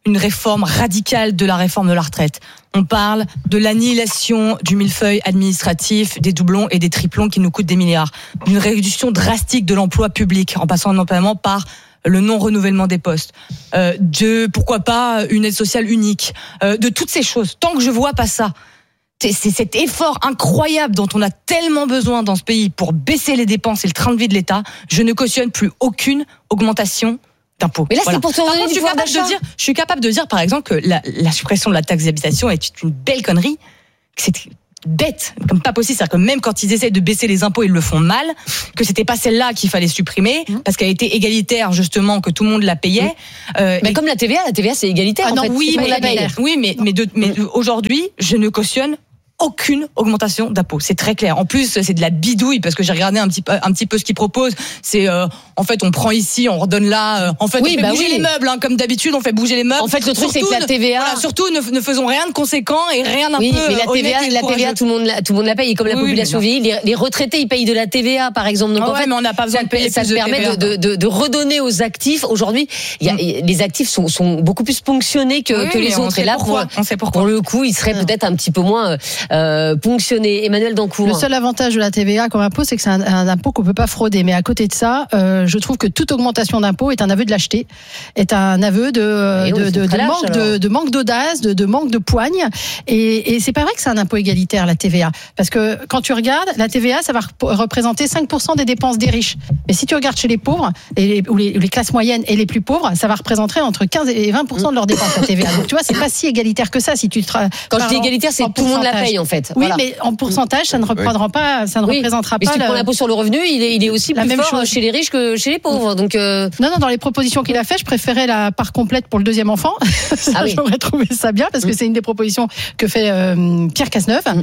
une réforme radicale de la réforme de la retraite. On parle de l'annihilation du millefeuille administratif, des doublons et des triplons qui nous coûtent des milliards. D'une réduction drastique de l'emploi public en passant notamment par le non-renouvellement des postes, euh, de pourquoi pas une aide sociale unique, euh, de toutes ces choses. Tant que je vois pas ça, c'est, c'est cet effort incroyable dont on a tellement besoin dans ce pays pour baisser les dépenses et le train de vie de l'État, je ne cautionne plus aucune augmentation d'impôts. Mais là, voilà. c'est pour te redonner du pouvoir d'achat. Dire, je suis capable de dire, par exemple, que la, la suppression de la taxe d'habitation est une belle connerie, que c'est bête, comme pas possible, c'est-à-dire que même quand ils essaient de baisser les impôts, ils le font mal, que c'était pas celle-là qu'il fallait supprimer, mmh. parce qu'elle était égalitaire, justement, que tout le monde la payait. Mmh. Euh, mais et... comme la T V A, la T V A c'est égalitaire, ah en non, fait. Oui, mais, la paye. oui, mais, mais, de, mais mmh. aujourd'hui, je ne cautionne aucune augmentation d'impôts, c'est très clair. En plus, c'est de la bidouille parce que j'ai regardé un petit peu, un petit peu ce qu'ils proposent. C'est euh, en fait, on prend ici, on redonne là. Euh, en fait, oui, on fait bah bouger oui. les meubles, hein, comme d'habitude, on fait bouger les meubles. En fait, le truc c'est que la T V A, voilà, surtout ne, ne faisons rien de conséquent et rien un oui, peu. Oui, mais la T V A, la T V A, tout le monde, la, tout le monde la paye. Et comme la oui, population vieillit, les, les retraités ils payent de la T V A, par exemple. Donc ah en ouais, fait, mais on n'a pas besoin ça, de payer ça plus de permet T V A. de, de, de redonner aux actifs. Aujourd'hui, il y a, mm. les actifs sont, sont beaucoup plus ponctionnés que, oui, que les autres. Et là, pour, on sait pourquoi. pour le coup, ils seraient peut-être un petit peu moins euh, ponctionnés. Emmanuel Dancourt. Le seul avantage de la T V A comme impôt, c'est que c'est un, un impôt qu'on peut pas frauder. Mais à côté de ça, euh, je trouve que toute augmentation d'impôt est un aveu de lâcheté, est un aveu de, oui, de, de, de, lâche, manque de, de manque d'audace, de, de manque de poigne. Et, et c'est pas vrai que c'est un impôt égalitaire, la T V A. Parce que quand tu regardes, la T V A, ça va représenter cinq pour cent des dépenses des riches. Mais si tu regardes chez les pauvres, et les, ou les, les classes moyennes et les plus pauvres, ça va représenter entre quinze et vingt pour cent de leurs dépenses, la T V A. Donc tu vois, c'est pas si égalitaire que ça. Si tu tra- Quand je dis égalitaire, c'est que tout le monde la paye, en fait. Oui, voilà. mais en pourcentage, ça ne représentera oui. pas, ça ne oui. représentera mais pas. Si tu prends l'impôt sur le revenu, il est, il est aussi la plus même fort chose chez les riches que chez les pauvres. Donc euh... non, non, dans les propositions qu'il a fait, je préférais la part complète pour le deuxième enfant. ça, ah oui. J'aurais trouvé ça bien parce que mmh. c'est une des propositions que fait euh, Pierre Cazeneuve. Mmh.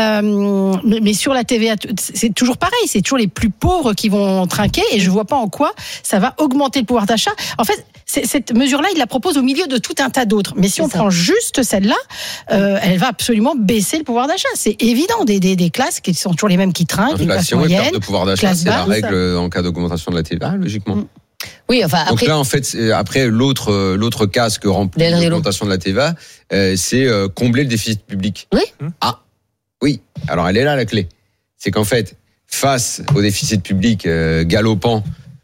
Euh, mais, mais sur la T V A, c'est toujours pareil, c'est toujours les plus pauvres qui vont trinquer et je vois pas en quoi ça va augmenter le pouvoir d'achat. En fait, cette mesure-là, il la propose au milieu de tout un tas d'autres. Mais si c'est on ça. prend juste celle-là, euh, elle va absolument baisser le pouvoir d'achat. C'est évident, des, des, des classes qui sont toujours les mêmes qui trinquent, les classes moyennes, perte de pouvoir d'achat, c'est la règle en cas d'augmentation de la T V A, logiquement. Mmh. Oui, enfin après. Donc là, en fait, après l'autre l'autre case que remplit l'augmentation de la T V A, euh, c'est euh, combler le déficit public. Oui. Ah, oui. Alors elle est là la clé. C'est qu'en fait, face au déficit public euh, galopant,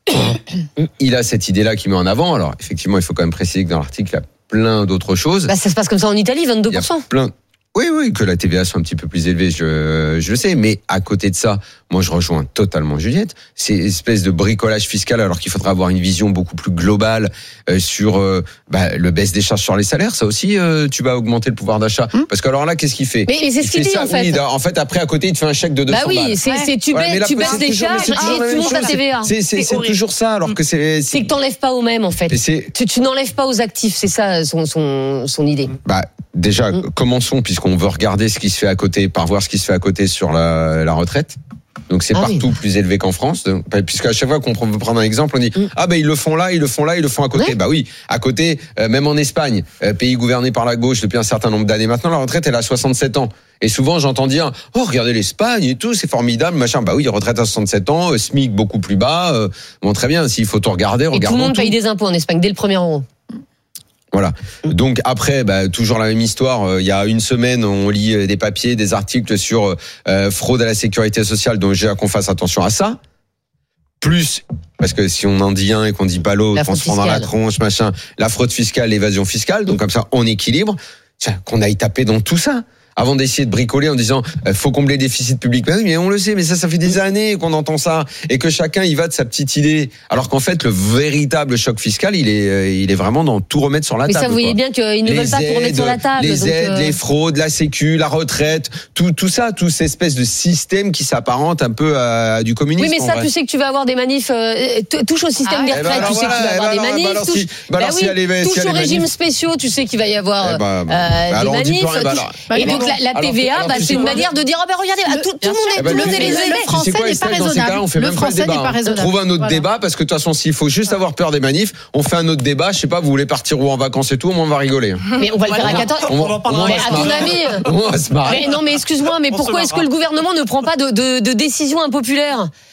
il a cette idée-là qu'il met en avant. Alors effectivement, il faut quand même préciser que dans l'article, il y a plein d'autres choses. Bah, ça se passe comme ça en Italie, vingt-deux pour cent. Il y a plein. Oui, oui, que la T V A soit un petit peu plus élevée, je, je le sais. Mais à côté de ça, moi, je rejoins totalement Juliette. C'est une espèce de bricolage fiscal, alors qu'il faudrait avoir une vision beaucoup plus globale euh, sur euh, bah, le baisse des charges sur les salaires. Ça aussi, euh, tu vas augmenter le pouvoir d'achat. Hum. Parce que alors là, qu'est-ce qu'il fait? Mais, mais c'est ce qu'il dit, ça, en fait. Oui, en fait, après, à côté, il te fait un chèque de deux cents balles. Bah oui, c'est, ouais. c'est tu, ouais, baisses, tu baisses les charges et tu montes la T V A. C'est, c'est, c'est, c'est toujours ça, alors que c'est... C'est, c'est que t'enlèves pas aux mêmes, en fait. Tu, tu n'enlèves pas aux actifs, c'est ça son, son, son idée. Bah, déjà, mmh. commençons, puisqu'on veut regarder ce qui se fait à côté, par voir ce qui se fait à côté sur la, la retraite. Donc c'est ah partout oui. plus élevé qu'en France, puisqu'à chaque fois qu'on veut prendre un exemple, on dit mmh. ah ben ils le font là, ils le font là, ils le font à côté. Ouais. Bah oui, à côté, euh, même en Espagne, euh, pays gouverné par la gauche depuis un certain nombre d'années maintenant, la retraite elle a soixante-sept ans. Et souvent j'entends dire oh regardez l'Espagne et tout, c'est formidable, machin. Bah oui, retraite à soixante-sept ans, euh, SMIC beaucoup plus bas. Euh, bon très bien, s'il faut tout regarder, regardons. Et tout le monde tout. paye des impôts en Espagne dès le premier euro. Voilà. Donc après, bah, toujours la même histoire. Il y a une semaine, on lit des papiers, des articles sur euh, fraude à la sécurité sociale. Donc j'ai à qu'on fasse attention à ça. Plus, parce que si on en dit un et qu'on dit pas l'autre, on se prend dans la tronche, machin. La fraude fiscale, l'évasion fiscale. Donc comme ça, on équilibre. Tiens, qu'on aille taper dans tout ça. Avant d'essayer de bricoler en disant euh, faut combler le déficit public. Ben oui, mais on le sait, mais ça, ça fait des années qu'on entend ça et que chacun y va de sa petite idée. Alors qu'en fait, le véritable choc fiscal, il est, euh, il est vraiment dans tout remettre sur la mais table. Mais ça, vous voyez bien qu'ils ne les veulent pas tout remettre sur la table. Les donc aides, euh... les fraudes, la sécu, la retraite, tout, tout ça, tout cette espèce de système qui s'apparente un peu à, à du communisme. Oui, mais ça, tu sais que tu vas avoir des manifs. Euh, touche au système ah, des retraites, ben tu sais voilà, que tu vas avoir ben des manifs. Ben touche, si, ben ben oui, si touche si aux régimes spéciaux, tu sais qu'il va y avoir euh, des manifs. Et donc la T V A. Bah, c'est une manière de dire ah ben regardez le, tout, tout le monde est bah, le, le, le français n'est pas raisonnable. On fait le même français pas n'est pas raisonnable. On trouve un autre voilà. débat parce que de toute façon s'il faut juste avoir peur des manifs, on fait un autre débat. Je sais pas, vous voulez partir où en vacances et tout, on va rigoler. Mais on va le faire à quatorze. On va mais à ton avis. Mais non mais excuse-moi, mais pourquoi est-ce que le gouvernement ne prend pas de, de, de décision impopulaire?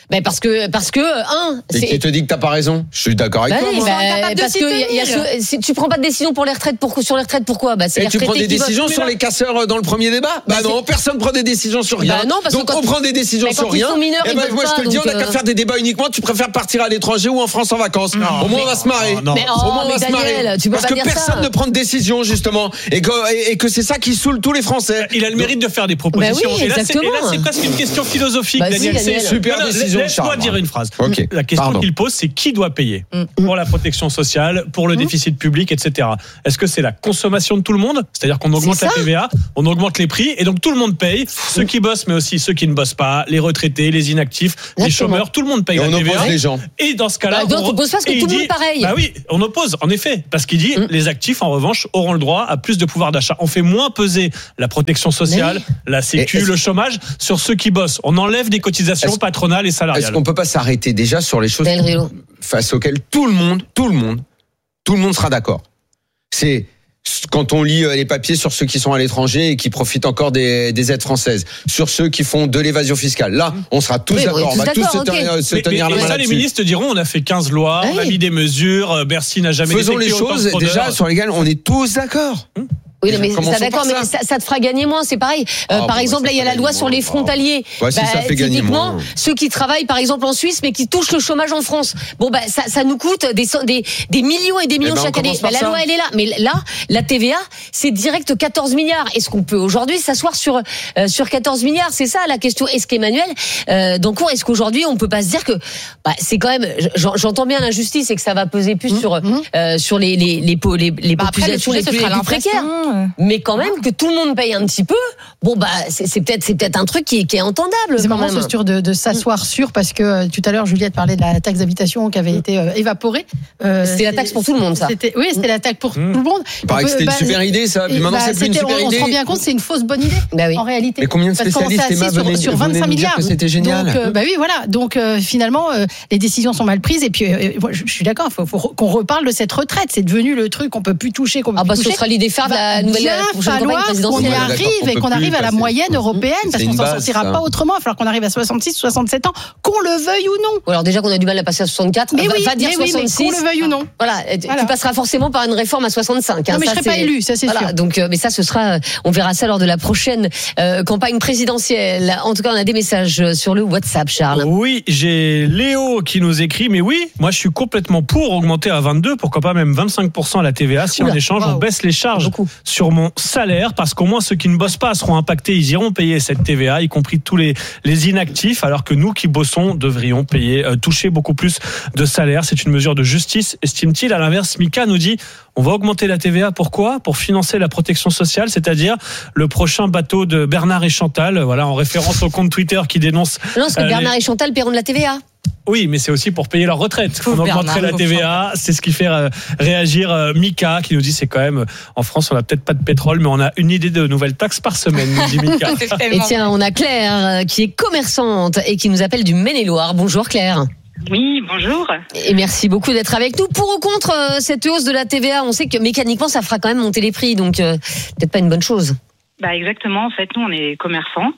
Ben parce que parce que un. Et qui te dit que t'as pas raison? Je suis d'accord avec bah toi. Oui, Moi. bah, parce que y a, y a ce, si tu prends pas de décision pour les retraites, pour, sur les retraites, pourquoi? Bah, c'est et les tu prends des décisions votent. sur les casseurs dans le premier débat? Bah, bah non, personne prend des décisions sur rien. Bah non, parce donc que quand on prend des décisions sur rien. Mineurs, et bah, moi je te le dis, on a qu'à faire des débats uniquement. Tu préfères partir à l'étranger ou en France en vacances? Non, Au moins on va se marrer. Non, mais oh, Au moins on va mais se Daniel, marrer. tu peux Parce pas que dire personne ça. ne prend de décision justement, et que et que c'est ça qui saoule tous les Français. Il a le mérite de faire des propositions. Bah oui, et, là, c'est, exactement. et là, c'est presque une question philosophique, bah Daniel. si, Daniel. C'est super non, non, décision. Laisse-moi Charles. dire une phrase. Okay. La question Pardon. qu'il pose, c'est qui doit payer mm. pour la protection sociale, pour le mm. déficit public, et cetera. Est-ce que c'est la consommation de tout le monde? C'est-à-dire qu'on augmente la T V A, on augmente les prix, et donc tout le monde paye. Ceux qui bossent, mais aussi ceux qui ne bossent pas, les retraités, les inactifs, Exactement. les chômeurs, tout le monde paye et la on T V A. oppose les gens. Et dans ce cas-là, bah, donc, on oppose parce que et tout le dit, monde pareil. Bah oui, on oppose, en effet, parce qu'il dit mm. les actifs, en revanche, auront le droit à plus de pouvoir d'achat. On fait moins peser la protection sociale, mais... la sécu, le chômage sur ceux qui bossent. On enlève des cotisations est-ce... patronales et salariales. Est-ce qu'on peut pas s'arrêter déjà sur les choses face auxquelles tout le monde, tout le monde, tout le monde sera d'accord? C'est quand on lit les papiers sur ceux qui sont à l'étranger et qui profitent encore des, des aides françaises, sur ceux qui font de l'évasion fiscale. Là, on sera tous oui, d'accord. On va tous se okay. tenir, se mais, tenir mais, la main. Ça, les ministres diront, on a fait quinze lois, oui. on a mis des mesures, Bercy n'a jamais Faisons les détecté autant choses de déjà sur lesquelles on est tous d'accord. Hum. Oui, mais ça, d'accord, ça. mais ça, ça te fera gagner moins, c'est pareil. Euh, ah, par bon, exemple, là, il y a la loi sur les frontaliers. Ouais, si, bah, ça fait gagner moins. Ceux qui travaillent, par exemple, en Suisse, mais qui touchent le chômage en France. Bon, bah, ça, ça nous coûte des, des, des millions et des millions eh ben, chaque année. Bah, la loi, elle est là. Mais là, la T V A, c'est direct quatorze milliards. Est-ce qu'on peut aujourd'hui s'asseoir sur, euh, sur quatorze milliards? C'est ça, la question. Est-ce qu'Emmanuel, euh, Dancourt, est-ce qu'aujourd'hui, on peut pas se dire que, bah, c'est quand même, j'entends bien l'injustice et que ça va peser plus mmh, sur, mmh. Euh, sur les, les, les, les, les bah, populations après, le les plus, les plus précaires. Mais quand même, que tout le monde paye un petit peu, bon bah c'est, c'est peut-être c'est peut-être un truc qui est, qui est entendable. C'est quand marrant même. ce sûr de, de s'asseoir sur, parce que euh, tout à l'heure Juliette parlait de la taxe d'habitation qui avait été euh, évaporée. Euh, c'était la taxe pour tout le monde, ça. C'était, oui, c'était la taxe pour mmh. tout le monde. Il paraît que c'était bah, une super idée, ça. Puis maintenant, bah, c'est plus une super on, idée. On se rend bien compte, c'est une fausse bonne idée. Bah oui. En réalité. Mais combien de spécialistes Emma venaient sur, sur vingt-cinq milliards que c'était génial. Donc euh, bah oui, voilà. Donc euh, finalement, euh, les décisions sont mal prises. Et puis, euh, je, je suis d'accord. Il faut, faut qu'on reparle de cette retraite. C'est devenu le truc qu'on peut plus toucher. Qu'on peut ah bah plus ce toucher. sera l'idée phare de la nouvelle prochaine campagne présidentielle. On y arrive et qu'on arrive à la moyenne européenne, parce qu'on s'en sortira pas autrement. Il va falloir qu'on arrive à soixante-six, soixante-sept ans, qu'on le veuille ou non. Alors déjà qu'on a du mal à passer à soixante-quatre, mais oui, va dire mais soixante-six. Oui, qu'on le veuille ou non. Voilà, voilà, tu passeras forcément par une réforme à soixante-cinq. Hein, non, mais ça, je serai pas élu, ça c'est voilà, sûr. Donc, mais ça, ce sera, on verra ça lors de la prochaine euh, campagne présidentielle. En tout cas, on a des messages sur le WhatsApp, Charles. Oui, j'ai Léo qui nous écrit, mais oui, moi je suis complètement pour augmenter à vingt-deux, pourquoi pas même vingt-cinq pour cent la T V A si Oula, en échange wow. on baisse les charges Beaucoup. sur mon salaire, parce qu'au moins ceux qui ne bossent pas seront impactés, ils iront payer cette T V A, y compris tous les, les inactifs, alors que nous qui bossons devrions payer, euh, toucher beaucoup plus de salaire. C'est une mesure de justice, estime-t-il. À l'inverse, Mika nous dit, on va augmenter la T V A, pourquoi ? Pour financer la protection sociale, c'est-à-dire le prochain bateau de Bernard et Chantal, voilà, en référence au compte Twitter qui dénonce... Non, parce que euh, Bernard les... et Chantal paieront de la T V A. Oui, mais c'est aussi pour payer leur retraite. On augmenterait la T V A, c'est ce qui fait réagir Mika, qui nous dit c'est quand même, en France, on n'a peut-être pas de pétrole, mais on a une idée de nouvelles taxes par semaine, nous dit Mika. Et tiens, on a Claire, qui est commerçante et qui nous appelle du Maine-et-Loire. Bonjour Claire. Oui, bonjour. Et merci beaucoup d'être avec nous. Pour ou contre cette hausse de la T V A, on sait que mécaniquement, ça fera quand même monter les prix, donc euh, peut-être pas une bonne chose. Bah exactement, en fait, nous on est commerçants.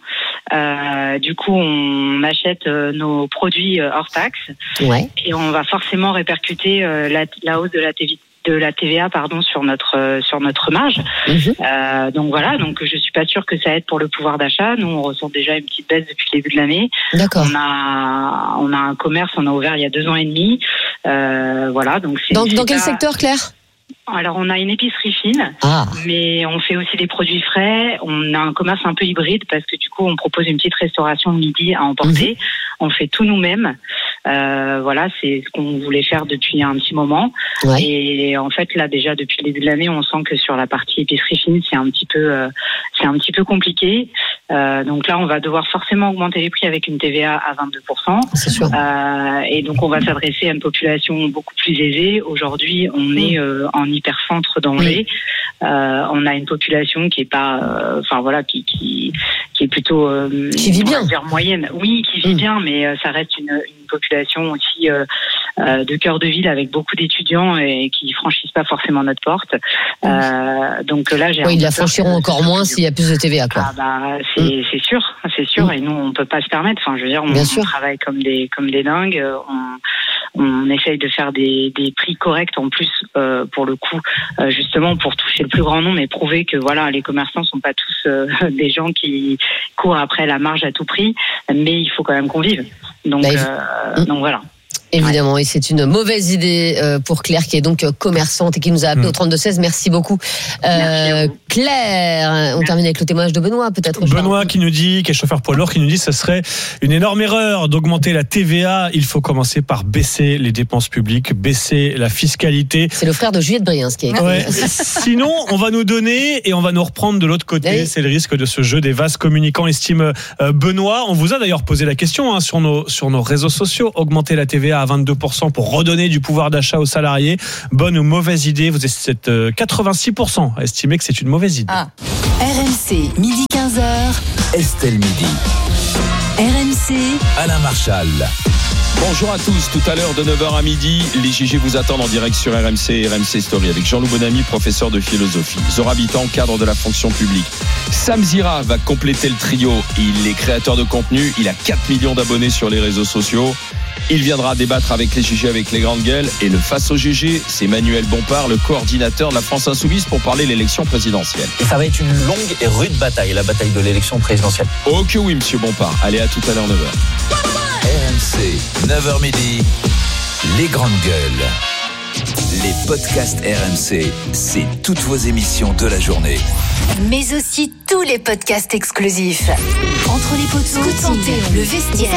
Euh, du coup, on achète euh, nos produits euh, hors taxe, ouais. et on va forcément répercuter euh, la, la hausse de la T V A. de la T V A pardon sur notre euh, sur notre marge. Mmh. Euh, donc voilà, donc je suis pas sûre que ça aide pour le pouvoir d'achat. Nous on ressent déjà une petite baisse depuis le début de l'année. D'accord. On a on a un commerce, on a ouvert il y a deux ans et demi. Euh, voilà, donc c'est dans, c'est dans quel pas... secteur, Claire? Alors on a une épicerie fine, ah. mais on fait aussi des produits frais. On a un commerce un peu hybride parce que du coup on propose une petite restauration de midi à emporter. Mmh. On fait tout nous-mêmes. Euh, voilà, c'est ce qu'on voulait faire depuis un petit moment. Ouais. Et en fait là déjà depuis le début de l'année, on sent que sur la partie épicerie fine c'est un petit peu euh, c'est un petit peu compliqué. Euh, donc là on va devoir forcément augmenter les prix avec une T V A à vingt-deux pour cent. C'est sûr. Euh, et donc on va s'adresser à une population beaucoup plus aisée. Aujourd'hui on mmh. est euh, en hypercentre d'Angers. Mmh. Euh, on a une population qui est pas, enfin euh, voilà, qui qui qui est plutôt euh, qui vit bien, dire moyenne. Oui, qui vit mmh. bien, mais euh, ça reste une, une population aussi euh, euh, de cœur de ville avec beaucoup d'étudiants et qui franchissent pas forcément notre porte. Euh, donc là, j'ai. Oui, ils la franchiront encore moins s'il y a plus de T V A, quoi. Ah bah c'est mmh. c'est sûr, c'est sûr. Mmh. Et nous, on peut pas se permettre. Enfin, je veux dire, on, on travaille comme des comme des dingues. On, on essaye de faire des des prix corrects en plus euh, pour le coup, euh, justement pour toucher le plus grand nombre et prouver que voilà, les commerçants sont pas tous euh, des gens qui courent après la marge à tout prix, mais il faut quand même qu'on vive. Donc bah, euh, mmh. donc voilà. Évidemment, et c'est une mauvaise idée pour Claire qui est donc commerçante et qui nous a appelé mmh. au trente-deux seize. Merci beaucoup. Euh, Claire, on termine avec le témoignage de Benoît peut-être. Benoît qui nous dit, qui est chauffeur poids lourd, qui nous dit que ce serait une énorme erreur d'augmenter la T V A. Il faut commencer par baisser les dépenses publiques, baisser la fiscalité. C'est le frère de Juliette Briens qui est écrit. Ouais. Sinon, on va nous donner et on va nous reprendre de l'autre côté. Oui. C'est le risque de ce jeu des vases communicants, estime Benoît. On vous a d'ailleurs posé la question hein, sur nos, sur nos réseaux sociaux. Augmenter la T V A à vingt-deux pour cent pour redonner du pouvoir d'achat aux salariés. Bonne ou mauvaise idée? Vous êtes quatre-vingt-six pour cent à estimer que c'est une mauvaise idée. Ah. R M C, midi quinze heures. Estelle Midi. R M C. Alain Marchal. Bonjour à tous, tout à l'heure de neuf heures à midi, les G G vous attendent en direct sur R M C et R M C Story avec Jean-Loup Bonamy, professeur de philosophie, Zora Bitan, cadre de la fonction publique. Sam Zira va compléter le trio, il est créateur de contenu, il a quatre millions d'abonnés sur les réseaux sociaux. Il viendra débattre avec les G G avec les grandes gueules. Et le face au G G, c'est Manuel Bompard, le coordinateur de la France Insoumise pour parler de l'élection présidentielle. Et ça va être une longue et rude bataille, la bataille de l'élection présidentielle. Oh que oui, monsieur Bompard. Allez, à tout à l'heure, neuf heures. R M C, neuf heures midi, les grandes gueules. Les podcasts R M C, c'est toutes vos émissions de la journée. Mais aussi tous les podcasts exclusifs. Entre les poteaux, Coup de santé, le vestiaire,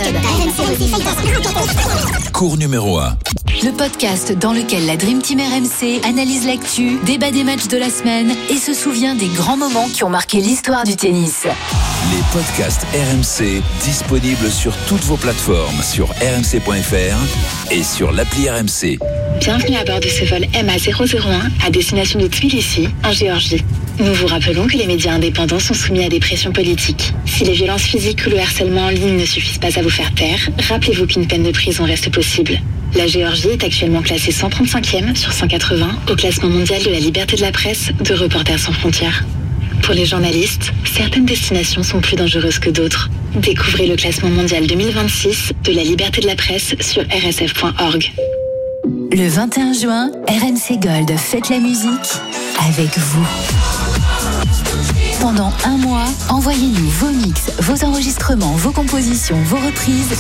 cours numéro un. Le podcast dans lequel la Dream Team R M C analyse l'actu, débat des matchs de la semaine et se souvient des grands moments qui ont marqué l'histoire du tennis. Les podcasts R M C disponibles sur toutes vos plateformes, sur r m c point f r et sur l'appli R M C. Bienvenue à bord de ce vol M A zéro zéro un à destination de Tbilissi, en Géorgie. Nous vous rappelons que les médias indépendants sont soumis à des pressions politiques. Si les violences physiques ou le harcèlement en ligne ne suffisent pas à vous faire taire, rappelez-vous qu'une peine de prison reste possible. La Géorgie est actuellement classée cent trente-cinquième sur cent quatre-vingts au classement mondial de la liberté de la presse de Reporters sans frontières. Pour les journalistes, certaines destinations sont plus dangereuses que d'autres. Découvrez le classement mondial deux mille vingt-six de la liberté de la presse sur r s f point org. Le vingt et un juin, R M C Gold fête la musique avec vous. Pendant un mois, envoyez-nous vos mix, vos enregistrements, vos compositions, vos reprises.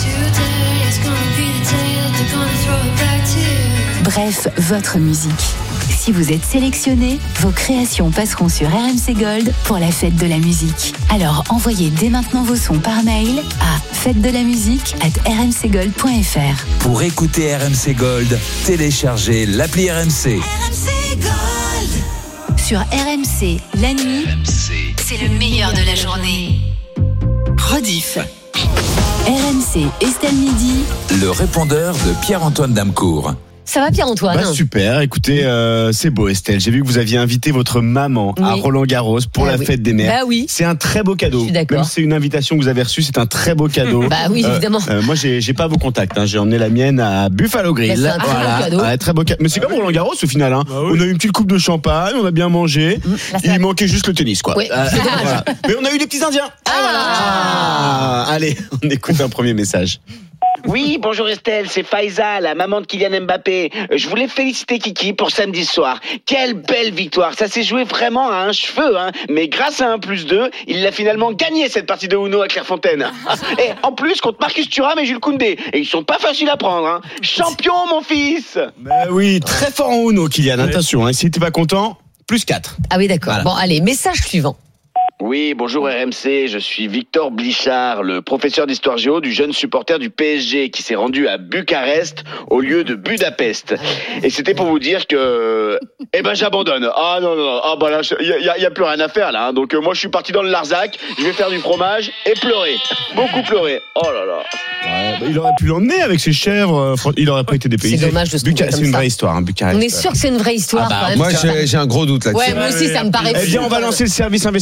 Bref, votre musique. Si vous êtes sélectionné, vos créations passeront sur R M C Gold pour la fête de la musique. Alors envoyez dès maintenant vos sons par mail à fête de la musique arobase r m c gold point f r. Pour écouter R M C Gold, téléchargez l'appli R M C. R M C Gold. Sur R M C, la nuit, c'est le meilleur de la journée. Rediff. R M C, Estelle Midi. Le répondeur de Pierre-Antoine Damcourt. Ça va Pierre-Antoine? Bah, super, écoutez, euh, c'est beau Estelle. J'ai vu que vous aviez invité votre maman oui. à Roland-Garros pour bah, la oui. fête des mères. Bah oui. C'est un très beau cadeau. Je suis d'accord. Même si c'est une invitation que vous avez reçue, c'est un très beau cadeau. Bah oui, évidemment. Euh, euh, moi, j'ai, j'ai pas vos contacts. Hein. J'ai emmené la mienne à Buffalo Grill. Bah, c'est un très voilà. beau cadeau. Ouais, très beau cadeau. Mais c'est bah, comme oui. Roland-Garros au final. Hein. Bah, oui. On a eu une petite coupe de champagne, on a bien mangé. Bah, Il manquait juste le tennis, quoi. Oui. Euh, voilà. Mais on a eu des petits Indiens. Ah, voilà. ah Allez, on écoute un premier message. Oui, bonjour Estelle, c'est Faiza, la maman de Kylian Mbappé. Je voulais féliciter Kiki pour samedi soir. Quelle belle victoire, ça s'est joué vraiment à un cheveu, hein. Mais grâce à un plus deux, il a finalement gagné cette partie de Uno à Clairefontaine. Et en plus, contre Marcus Thuram et Jules Koundé. Et ils sont pas faciles à prendre, hein. Champion, mon fils. Ben oui, très fort en Uno, Kylian, attention, hein. Si t'es pas content, plus quatre. Ah oui, d'accord. Voilà. Bon, allez, message suivant. Oui, bonjour R M C, je suis Victor Blichard, le professeur d'histoire géo du jeune supporter du P S G qui s'est rendu à Bucarest au lieu de Budapest. Et c'était pour vous dire que, eh ben j'abandonne. Ah non non non, ah bah là, il y a, y a plus rien à faire là. Hein. Donc euh, moi je suis parti dans le Larzac, je vais faire du fromage et pleurer, beaucoup pleurer. Oh là là. Ouais, bah, il aurait pu l'emmener avec ses chèvres, il aurait pas été dépaysé. C'est dommage de se Buca- comme C'est une ça. vraie histoire, hein, Bucarest. On est sûr que c'est une vraie histoire. Ah bah, quand même. Moi, j'ai, j'ai un gros doute là-dessus. Ouais, moi aussi, ça me paraît. Eh bien, on va lancer le service investigation ah.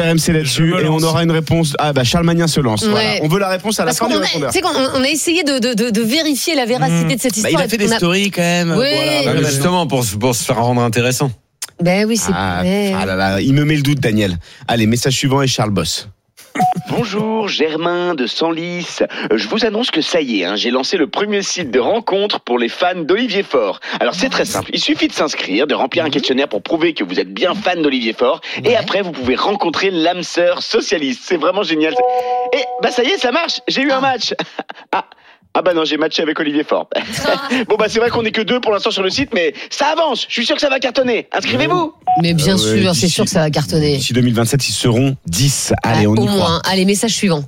M C là-dessus et on aura une réponse. Ah bah Charles Magnin se lance. Ouais. Voilà. On veut la réponse à la Parce fin qu'on du a, répondeur. tu sais qu'on on a essayé de, de, de, de vérifier la véracité Mmh. de cette Bah, histoire. il a fait et des on stories quand même. Oui. Bah, mais justement, pour, pour se faire rendre intéressant. Ben oui, c'est. Ah, ouais. ah là là, il me met le doute, Daniel. Allez, message suivant et Charles bosse. Bonjour, Germain de Senlis. Je vous annonce que ça y est, hein, j'ai lancé le premier site de rencontre pour les fans d'Olivier Faure. Alors c'est très simple, il suffit de s'inscrire, de remplir un questionnaire pour prouver que vous êtes bien fan d'Olivier Faure, et après vous pouvez rencontrer l'âme sœur socialiste. C'est vraiment génial. Et bah ça y est, ça marche, j'ai eu un match. Ah. Ah bah non, j'ai matché avec Olivier Faure. Bon bah c'est vrai qu'on est que deux pour l'instant sur le site, mais ça avance, je suis sûr que ça va cartonner. Inscrivez-vous. Mais bien Euh, sûr, ouais, c'est sûr que ça va cartonner. D'ici deux mille vingt-sept, ils seront dix. Allez, on Au y croit. moins. Allez, message suivant.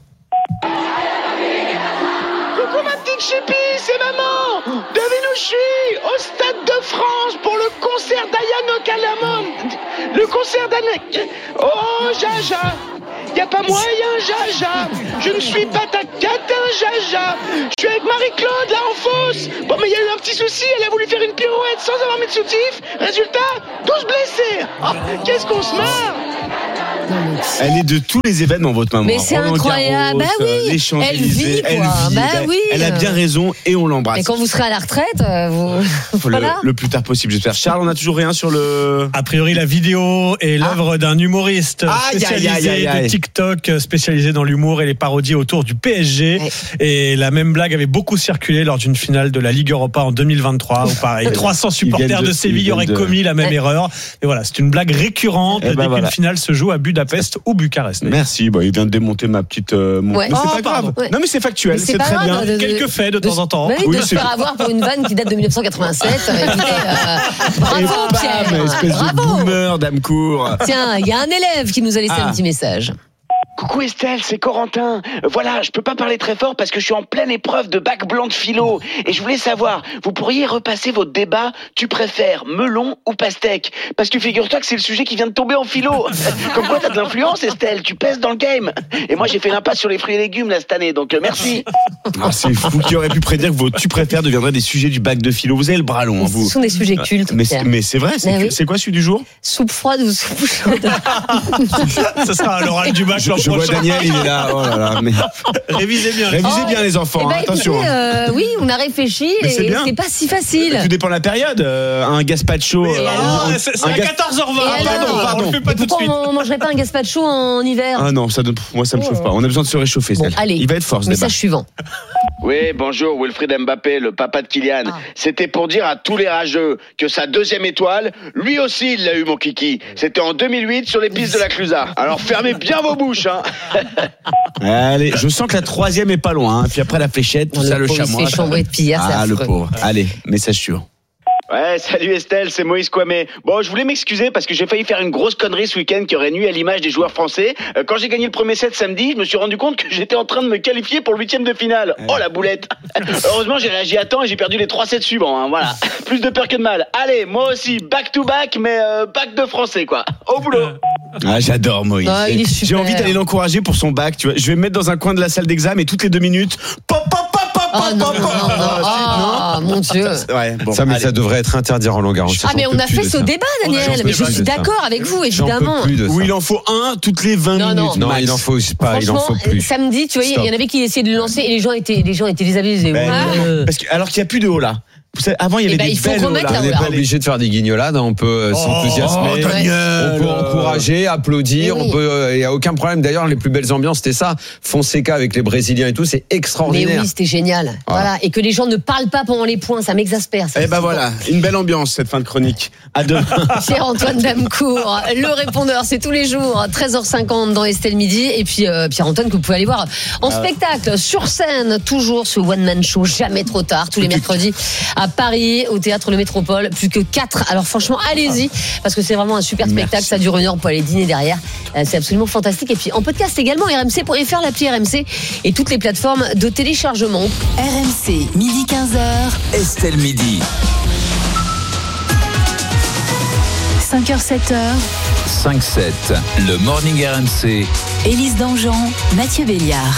Coucou ma petite chipie, c'est maman. Devinez où je suis, au Stade de France pour le concert d'Ayano Calamon. Le concert d'Ayano... Oh Jaja, y a pas moyen Jaja. Je ne suis pas ta catin Jaja. Je suis avec Marie-Claude là en fosse. Bon mais il y a eu un petit souci, elle a voulu faire une pirouette sans avoir mis de soutif. Résultat, douze blessés. Oh, qu'est-ce qu'on se marre. Elle est de tous les événements, votre maman. Mais c'est Roland incroyable. Garros, Bah oui. les Champs-Élysées, Elle vit, quoi. elle vit. Bah elle, oui. elle a bien raison et on l'embrasse. Et quand vous serez à la retraite, euh, vous. Faut le, Voilà. le plus tard possible, j'espère. Charles, on n'a toujours rien sur le. A priori, la vidéo est l'œuvre d'un humoriste Aïe, spécialisé aïe, aïe, aïe. de TikTok, spécialisé dans l'humour et les parodies autour du P S G. Et la même blague avait beaucoup circulé lors d'une finale de la Ligue Europa en deux mille vingt-trois, où pareil, trois cents supporters viennent de- de Séville ils viennent auraient de- commis la même Ouais. erreur. Et voilà, c'est une blague récurrente Eh ben dès voilà. qu'une finale se joue à Budapest ou Bucarest. Merci, bon, il vient de démonter ma petite. euh, mon- Ouais. Mais c'est Oh, pas grave. pardon. Ouais. Non, mais c'est factuel, Mais c'est c'est pas très grave, bien. de- de- Quelques faits de temps en temps. Oui, Oui, de se c'est- faire avoir pour une vanne qui date de dix-neuf cent quatre-vingt-sept. Euh, écoutez, euh, bravo, Bam, Pierre. espèce de Bravo. boomer, dame cour. Tiens, il y a un élève qui nous a laissé Ah. un petit message. Coucou Estelle, c'est Corentin. Euh, Voilà, je peux pas parler très fort parce que je suis en pleine épreuve de bac blanc de philo. Et je voulais savoir, vous pourriez repasser votre débat, tu préfères melon ou pastèque? Parce que figure-toi que c'est le sujet qui vient de tomber en philo. Comme quoi t'as de l'influence Estelle, tu pèses dans le game. Et moi j'ai fait l'impasse sur les fruits et légumes là cette année, donc euh, merci. Ah, c'est fou qui aurait pu prédire que vos tu préfères deviendraient des sujets du bac de philo. Vous avez le bras long, hein, vous. Ce sont des sujets cultes. Mais, Pierre. c'est- mais c'est vrai, c'est, Mais que- oui. c'est quoi celui du jour? Soupe froide ou soupe chaude? Ce sera à l'oral du bac Je, l'an je vois prochain. Daniel, il est là. Oh là là, mais. Révisez bien. Révisez Oh, bien les enfants, Eh ben, hein, attention. écoutez, hein. euh, oui, on a réfléchi Mais c'est et bien. c'est pas si facile. Tout dépend de la période. Euh, un gazpacho. Mais euh, alors, un- c'est c'est un à gas- quatorze heures vingt. Et pardon, alors pardon. On le fait pas Et tout de pourquoi suite. on mangerait pas un gazpacho en hiver? Ah non, ça donne, moi ça me chauffe pas. On a besoin de se réchauffer. Bon, Estelle. allez. Il va être fort ce débat. Message suivant. Oui, bonjour, Wilfried Mbappé, le papa de Kylian. Ah. C'était pour dire à tous les rageux que sa deuxième étoile, lui aussi il l'a eu mon kiki. C'était en deux mille huit sur les pistes de la Clusaz. Alors fermez bien vos bouches, hein. Allez, je sens que la troisième est pas loin. hein. Puis après la fléchette, tout Non, ça, le le pauvre, il se chamois. fait chambrer depuis hier, c'est Ah, le affreux. pauvre. Allez, message suivant. Ouais, salut Estelle, c'est Moïse Kwame. Bon, je voulais m'excuser parce que j'ai failli faire une grosse connerie ce week-end qui aurait nui à l'image des joueurs français. Euh, Quand j'ai gagné le premier set samedi, je me suis rendu compte que j'étais en train de me qualifier pour le huitième de finale. Oh la boulette. Heureusement, j'ai réagi à temps et j'ai perdu les trois sets suivants. Hein, voilà, plus de peur que de mal. Allez, moi aussi, back to back, mais euh, back de français quoi. Au boulot. Ah, j'adore Moïse. Ah, il est super. J'ai envie d'aller l'encourager pour son bac. Tu vois, je vais me mettre dans un coin de la salle d'examen et toutes les deux minutes, pop, pop, pop, pop, Oh non, pop, non, pop. non, non. Ah, mon Dieu. Ouais, bon, ça, mais allez. ça devrait être interdit à Roland Garros. Ah, mais on a fait ce ça. débat, J'en Daniel. peux Mais je plus suis de ça. d'accord avec vous, J'en peux évidemment. plus de ça. Où il en faut un toutes les vingt Non, non. minutes. Non, max. il en faut pas, il en Franchement, faut plus. samedi, tu vois, il Stop. y en avait qui essayaient de le lancer et les gens étaient, les gens étaient désabusés. Ben, Ouais. parce que, alors qu'il n'y a plus de haut là. Vous savez, avant, il y avait Eh ben, des il faut belles remettre hauts-là. la On n'est Voilà. pas obligé de faire des guignolades, hein, on peut euh, s'enthousiasmer, Oh, Daniel, on peut euh, encourager, applaudir, Mais oui. on peut, il y a aucun problème. D'ailleurs, les plus belles ambiances, c'était ça. Fonseca avec les Brésiliens et tout, c'est Mais extraordinaire. oui, c'était génial. Voilà. Et que les gens ne parlent pas pendant les points, ça m'exaspère. ça. Eh ben voilà, une belle ambiance cette fin de chronique. À demain. Pierre-Antoine Damecourt, le répondeur, c'est tous les jours, treize heures cinquante dans Estelle Midi. Et puis euh, Pierre-Antoine que vous pouvez aller voir en Ah ouais. spectacle, sur scène, toujours ce one-man show, jamais trop tard, tous les mercredis à Paris, au Théâtre Le Métropole. Plus que quatre. Alors franchement, allez-y, parce que c'est vraiment un super spectacle. Merci. Ça dure une heure, on peut aller dîner derrière. Euh, C'est absolument fantastique. Et puis en podcast également, R M C pour faire l'appli R M C et toutes les plateformes de téléchargement. R M C, midi quinze heures, Estelle Midi. cinq heures sept heures, cinq sept. Le Morning R M C. Élise Dangean, Mathieu Béliard.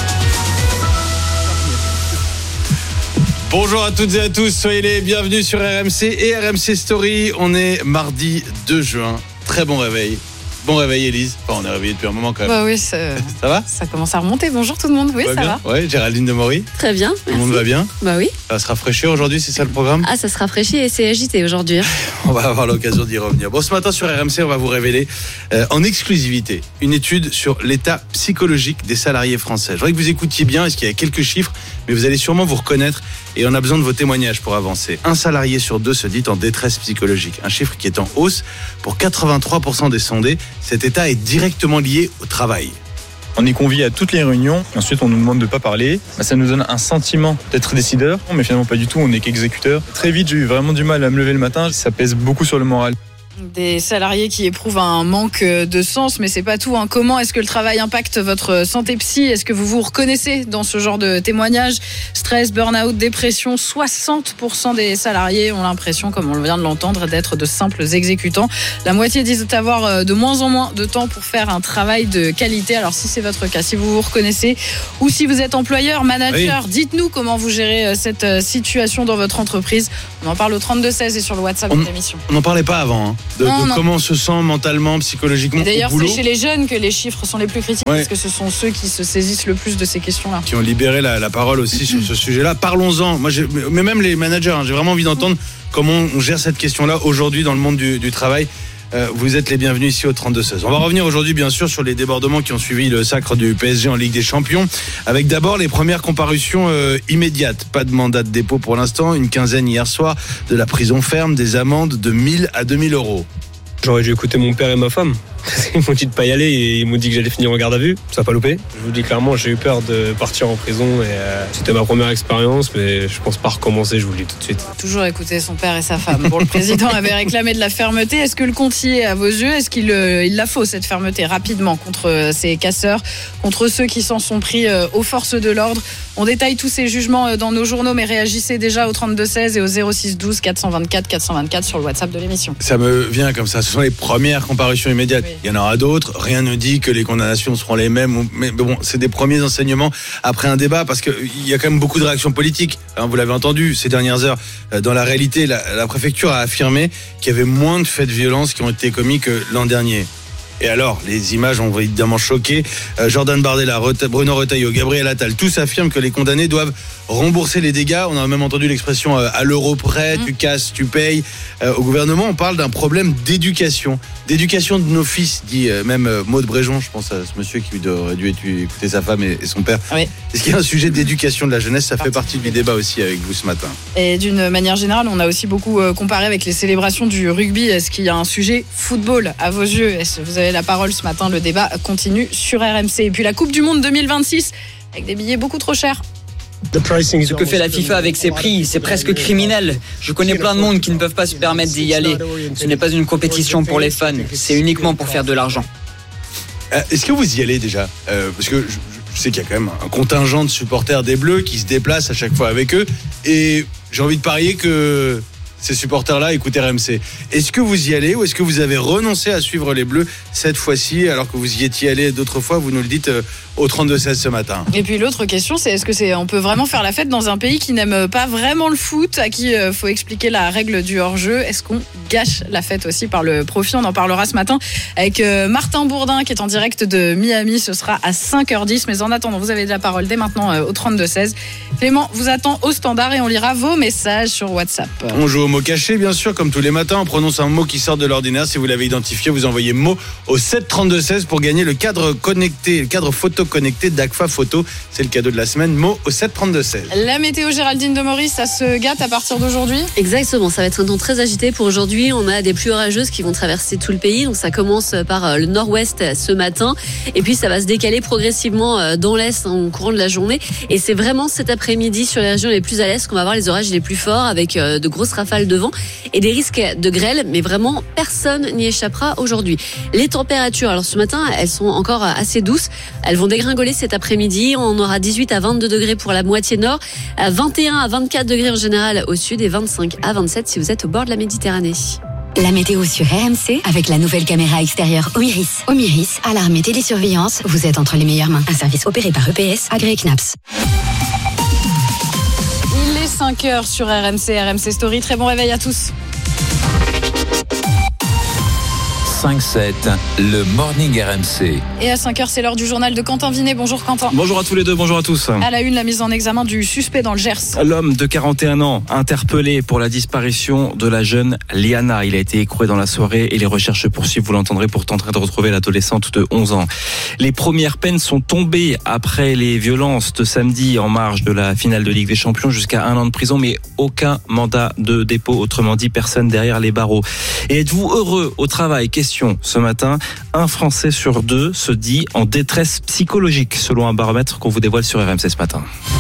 Bonjour à toutes et à tous, soyez les bienvenus sur R M C et R M C Story. On est mardi deux juin. Très bon réveil. Bon réveil, Élise. Enfin, on est réveillé depuis un moment quand même. Bah oui, ça, ça va Ça commence à remonter. Bonjour tout le monde. Oui, ça, ça va. va. Ouais, Géraldine Demory. Très bien. Tout le monde va bien. Bah oui. Ça va se rafraîchir aujourd'hui, c'est ça le programme? Ah, ça se rafraîchit et c'est agité aujourd'hui. On va avoir l'occasion d'y revenir. Bon, ce matin sur R M C, on va vous révéler euh, en exclusivité une étude sur l'état psychologique des salariés français. Je voudrais que vous écoutiez bien, parce qu'il y a quelques chiffres, mais vous allez sûrement vous reconnaître et on a besoin de vos témoignages pour avancer. Un salarié sur deux se dit en détresse psychologique, un chiffre qui est en hausse. Pour quatre-vingt-trois pour cent des sondés, cet état est directement lié au travail. On est convié à toutes les réunions, ensuite on nous demande de ne pas parler. Ça nous donne un sentiment d'être décideur, mais finalement pas du tout, on n'est qu'exécuteur. Très vite, j'ai eu vraiment du mal à me lever le matin, ça pèse beaucoup sur le moral. Des salariés qui éprouvent un manque de sens, mais c'est pas tout. Hein. Comment est-ce que le travail impacte votre santé psy? Est-ce que vous vous reconnaissez dans ce genre de témoignages? Stress, burn-out, dépression. soixante pour cent des salariés ont l'impression, comme on vient de l'entendre, d'être de simples exécutants. La moitié disent avoir de moins en moins de temps pour faire un travail de qualité. Alors si c'est votre cas, si vous vous reconnaissez, ou si vous êtes employeur, manager, oui. Dites-nous comment vous gérez cette situation dans votre entreprise. On en parle au trente-deux seize et sur le WhatsApp on, de l'émission. On n'en parlait pas avant, hein. De, non, de non. Comment on se sent mentalement, psychologiquement. Et d'ailleurs, au boulot. c'est chez les jeunes que les chiffres sont les plus critiques, ouais. Parce que ce sont ceux qui se saisissent le plus de ces questions-là. Qui ont libéré la, la parole aussi sur ce sujet-là. Parlons-en. Moi, j'ai, mais même les managers, hein, j'ai vraiment envie d'entendre comment on gère cette question-là aujourd'hui dans le monde du, du travail. Euh, vous êtes les bienvenus ici au trente-deux seize. On va revenir aujourd'hui bien sûr sur les débordements qui ont suivi le sacre du P S G en Ligue des Champions, avec d'abord les premières comparutions euh, immédiates. Pas de mandat de dépôt pour l'instant, une quinzaine hier soir, de la prison ferme, des amendes de mille à deux mille euros. J'aurais dû écouter mon père et ma femme. Ils m'ont dit de pas y aller et ils m'ont dit que j'allais finir en garde à vue. Ça n'a pas loupé. Je vous dis clairement, j'ai eu peur de partir en prison et euh, c'était ma première expérience, mais je pense pas recommencer, je vous le dis tout de suite. Toujours écouter son père et sa femme. Bon, le président avait réclamé de la fermeté. Est-ce que le compte y est à vos yeux? Est-ce qu'il euh, il la faut, cette fermeté, rapidement, contre euh, ces casseurs, contre ceux qui s'en sont pris euh, aux forces de l'ordre? On détaille tous ces jugements euh, dans nos journaux, mais réagissez déjà au trente-deux seize et au zéro six douze quatre cent vingt-quatre quatre cent vingt-quatre sur le WhatsApp de l'émission. Ça me vient comme ça. Ce sont les premières comparutions immédiates. Oui. Il y en aura d'autres. Rien ne dit que les condamnations seront les mêmes. Mais bon, c'est des premiers enseignements après un débat, parce qu'il y a quand même beaucoup de réactions politiques. Hein, vous l'avez entendu ces dernières heures. Dans la réalité, la, la préfecture a affirmé qu'il y avait moins de faits de violence qui ont été commis que l'an dernier. Et alors, les images ont évidemment choqué. Euh, Jordan Bardella, Reta- Bruno Retailleau, Gabriel Attal, tous affirment que les condamnés doivent rembourser les dégâts. On a même entendu l'expression euh, à l'euro près, mmh. tu casses, tu payes. Euh, au gouvernement, on parle d'un problème d'éducation. D'éducation de nos fils, dit euh, même euh, Maud Bréjon. Je pense à ce monsieur qui aurait dû écouter sa femme et, et son père. Oui. Est-ce qu'il y a un sujet d'éducation de la jeunesse? Ça fait partie du débat aussi avec vous ce matin. Et d'une manière générale, on a aussi beaucoup euh, comparé avec les célébrations du rugby. Est-ce qu'il y a un sujet football à vos yeux? Est-ce que vous avez la parole ce matin? Le débat continue sur R M C. Et puis la Coupe du Monde deux mille vingt-six avec des billets beaucoup trop chers. Ce que fait la FIFA avec ses prix, c'est presque criminel. Je connais plein de monde qui ne peuvent pas se permettre d'y aller. Ce n'est pas une compétition pour les fans, c'est uniquement pour faire de l'argent. Euh, est-ce que vous y allez déjà? euh, Parce que je, je sais qu'il y a quand même un contingent de supporters des Bleus qui se déplacent à chaque fois avec eux. Et j'ai envie de parier que ces supporters-là écoutent R M C. Est-ce que vous y allez ou est-ce que vous avez renoncé à suivre les Bleus cette fois-ci, alors que vous y étiez allé d'autres fois? Vous nous le dites euh, au trente-deux seize ce matin. Et puis l'autre question, c'est est-ce que c'est on peut vraiment faire la fête dans un pays qui n'aime pas vraiment le foot, à qui il euh, faut expliquer la règle du hors-jeu? Est-ce qu'on gâche la fête aussi par le profit? On en parlera ce matin avec euh, Martin Bourdin qui est en direct de Miami. Ce sera à cinq heures dix. Mais en attendant, vous avez de la parole dès maintenant euh, au trente-deux seize. Clément vous attend au standard et on lira vos messages sur WhatsApp. On joue au mot caché, bien sûr, comme tous les matins. On prononce un mot qui sort de l'ordinaire. Si vous l'avez identifié, vous envoyez mot au sept trente-deux seize pour gagner le cadre connecté, le cadre photo connecté d'Agfa Photo. C'est le cadeau de la semaine. Mot au sept trente-deux seize. La météo, Géraldine Demory, ça se gâte à partir d'aujourd'hui? Exactement, ça va être un temps très agité pour aujourd'hui. On a des pluies orageuses qui vont traverser tout le pays. Donc ça commence par le nord-ouest ce matin. Et puis ça va se décaler progressivement dans l'est au courant de la journée. Et c'est vraiment cet après-midi sur les régions les plus à l'est qu'on va avoir les orages les plus forts, avec de grosses rafales de vent et des risques de grêle. Mais vraiment, personne n'y échappera aujourd'hui. Les températures, alors ce matin, elles sont encore assez douces. Elles vont dégringoler cet après-midi. On aura dix-huit à vingt-deux degrés pour la moitié nord, vingt et un à vingt-quatre degrés en général au sud et vingt-cinq à vingt-sept si vous êtes au bord de la Méditerranée. La météo sur R M C avec la nouvelle caméra extérieure Omiris. Omiris, alarme et télésurveillance, vous êtes entre les meilleures mains. Un service opéré par E P S, agréé C N A P S. Il est cinq heures sur R M C, R M C Story. Très bon réveil à tous. cinq sept, le Morning R M C. Et à cinq heures, c'est l'heure du journal de Quentin Vinet. Bonjour Quentin. Bonjour à tous les deux, bonjour à tous. À la une, la mise en examen du suspect dans le Gers. L'homme de quarante et un ans, interpellé pour la disparition de la jeune Liana. Il a été écroué dans la soirée et les recherches se poursuivent, vous l'entendrez, pour tenter de retrouver l'adolescente de onze ans. Les premières peines sont tombées après les violences de samedi en marge de la finale de Ligue des Champions, jusqu'à un an de prison, mais aucun mandat de dépôt, autrement dit personne derrière les barreaux. Et êtes-vous heureux au travail? Question ce matin. Un Français sur deux se dit en détresse psychologique, selon un baromètre qu'on vous dévoile sur R M C ce matin.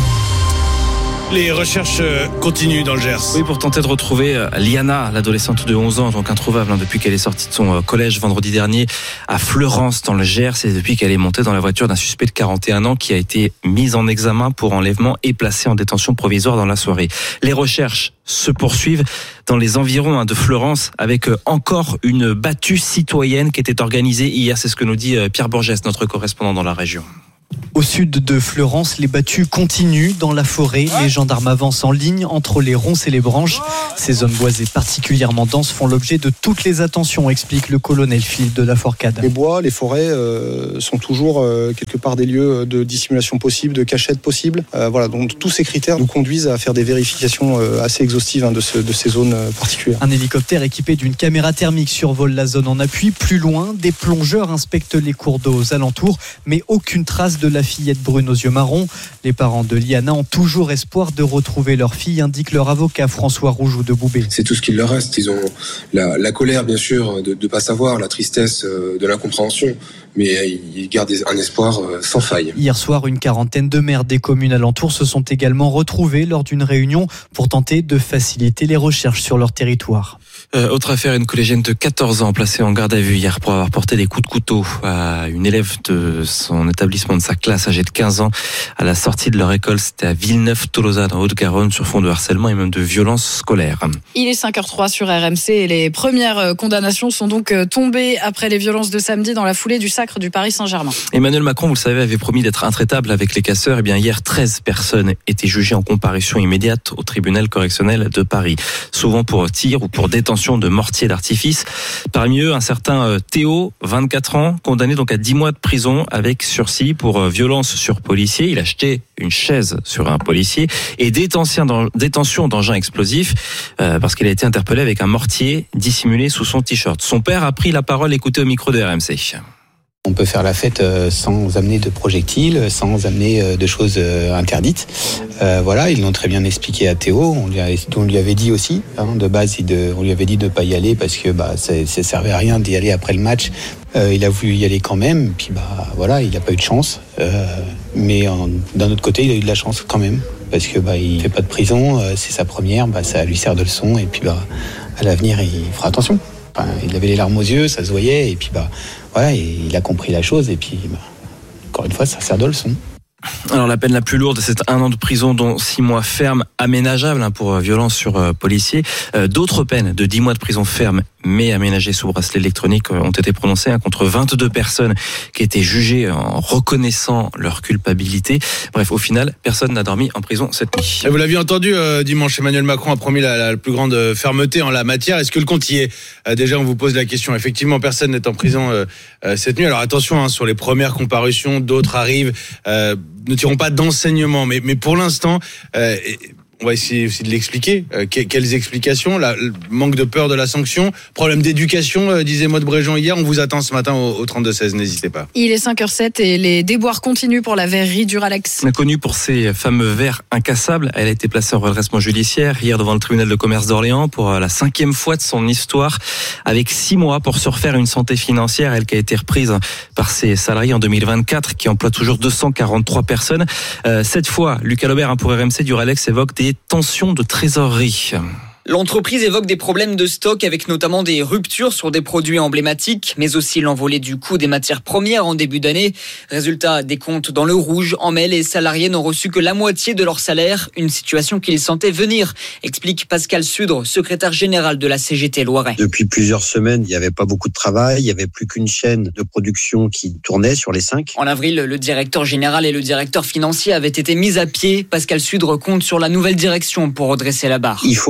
Les recherches continuent dans le Gers. Oui, pour tenter de retrouver Liana, l'adolescente de onze ans, donc introuvable hein, depuis qu'elle est sortie de son collège vendredi dernier à Fleurance dans le Gers, et depuis qu'elle est montée dans la voiture d'un suspect de quarante et un ans qui a été mis en examen pour enlèvement et placé en détention provisoire dans la soirée. Les recherches se poursuivent dans les environs hein, de Fleurance, avec encore une battue citoyenne qui était organisée hier. C'est ce que nous dit Pierre Borges, notre correspondant dans la région. Au sud de Fleurance, les battues continuent dans la forêt. Les gendarmes avancent en ligne entre les ronces et les branches. Ces zones boisées particulièrement denses font l'objet de toutes les attentions, explique le colonel Philippe de la Fourcade. Les bois, les forêts euh, sont toujours euh, quelque part des lieux de dissimulation possible, de cachette possible. Euh, voilà, donc tous ces critères nous conduisent à faire des vérifications euh, assez exhaustives hein, de, ce, de ces zones euh, particulières. Un hélicoptère équipé d'une caméra thermique survole la zone en appui. Plus loin, des plongeurs inspectent les cours d'eau aux alentours, mais aucune trace de la fillette brune aux yeux marrons. Les parents de Liana ont toujours espoir de retrouver leur fille, indique leur avocat François Rougeau de Boubé. C'est tout ce qu'il leur reste. Ils ont la, la colère, bien sûr, de ne pas savoir, la tristesse, de l'incompréhension, mais ils gardent un espoir sans faille. Hier soir, une quarantaine de maires des communes alentours se sont également retrouvés lors d'une réunion pour tenter de faciliter les recherches sur leur territoire. Euh, autre affaire, une collégienne de quatorze ans placée en garde à vue hier pour avoir porté des coups de couteau à une élève de son établissement, de sa classe, âgée de quinze ans, à la sortie de leur école. C'était à Villeneuve-Tolosa, dans Haute-Garonne, sur fond de harcèlement et même de violence scolaire. Il est cinq heures trois sur R M C et les premières condamnations sont donc tombées après les violences de samedi dans la foulée du sacre du Paris Saint-Germain. Emmanuel Macron, vous le savez, avait promis d'être intraitable avec les casseurs. Eh bien, hier, treize personnes étaient jugées en comparution immédiate au tribunal correctionnel de Paris, souvent pour tir ou pour détention de mortiers d'artifice. Parmi eux, un certain Théo, vingt-quatre ans, condamné donc à dix mois de prison avec sursis pour violence sur policier. Il a jeté une chaise sur un policier et détention d'engins explosifs euh, parce qu'il a été interpellé avec un mortier dissimulé sous son t-shirt. Son père a pris la parole, écoutez au micro de R M C. On peut faire la fête sans amener de projectiles, sans amener de choses interdites. Euh, voilà, ils l'ont très bien expliqué à Théo. On lui, a, on lui avait dit aussi, hein, de base, de, on lui avait dit de ne pas y aller parce que bah, ça ne servait à rien d'y aller après le match. Euh, il a voulu y aller quand même, puis bah voilà, il n'a pas eu de chance. Euh, mais en, d'un autre côté, il a eu de la chance quand même parce que bah il fait pas de prison, euh, c'est sa première, bah ça lui sert de leçon et puis bah à l'avenir il fera attention. Enfin, il avait les larmes aux yeux, ça se voyait et puis bah voilà, il a compris la chose et puis bah, encore une fois, ça sert de leçon. Alors la peine la plus lourde, c'est un an de prison dont six mois ferme aménageable hein, pour violence sur euh, policier. Euh, d'autres peines de dix mois de prison ferme mais aménagées sous bracelet électronique ont été prononcées hein, contre vingt-deux personnes qui étaient jugées en reconnaissant leur culpabilité. Bref, au final, personne n'a dormi en prison cette nuit. Et vous l'aviez entendu euh, dimanche, Emmanuel Macron a promis la, la plus grande fermeté en la matière. Est-ce que le compte y est ? euh, Déjà, on vous pose la question. Effectivement, personne n'est en prison euh, euh, cette nuit. Alors attention, hein, sur les premières comparutions, d'autres arrivent. Euh, ne tirons pas d'enseignement, mais, mais pour l'instant, euh, on va essayer aussi de l'expliquer. Euh, quelles explications ? La, le manque de peur de la sanction, problème d'éducation, euh, disait Maud Bréjean hier. On vous attend ce matin au, au trente-deux seize, n'hésitez pas. Il est cinq heures sept et les déboires continuent pour la verrerie Duralex. Connue pour ses fameux verres incassables, elle a été placée en redressement judiciaire hier devant le tribunal de commerce d'Orléans pour la cinquième fois de son histoire, avec six mois pour se refaire une santé financière, elle qui a été reprise par ses salariés en deux mille vingt-quatre, qui emploie toujours deux cent quarante-trois personnes. Euh, cette fois, Lucas Lobert hein, pour R M C, Duralex évoque des tensions de trésorerie. L'entreprise évoque des problèmes de stock avec notamment des ruptures sur des produits emblématiques, mais aussi l'envolée du coût des matières premières en début d'année. Résultat, des comptes dans le rouge. En mai, les salariés n'ont reçu que la moitié de leur salaire, une situation qu'ils sentaient venir, explique Pascal Sudre, secrétaire général de la C G T Loiret. Depuis plusieurs semaines, il n'y avait pas beaucoup de travail, il n'y avait plus qu'une chaîne de production qui tournait sur les cinq. En avril, le directeur général et le directeur financier avaient été mis à pied. Pascal Sudre compte sur la nouvelle direction pour redresser la barre. Il faut vraiment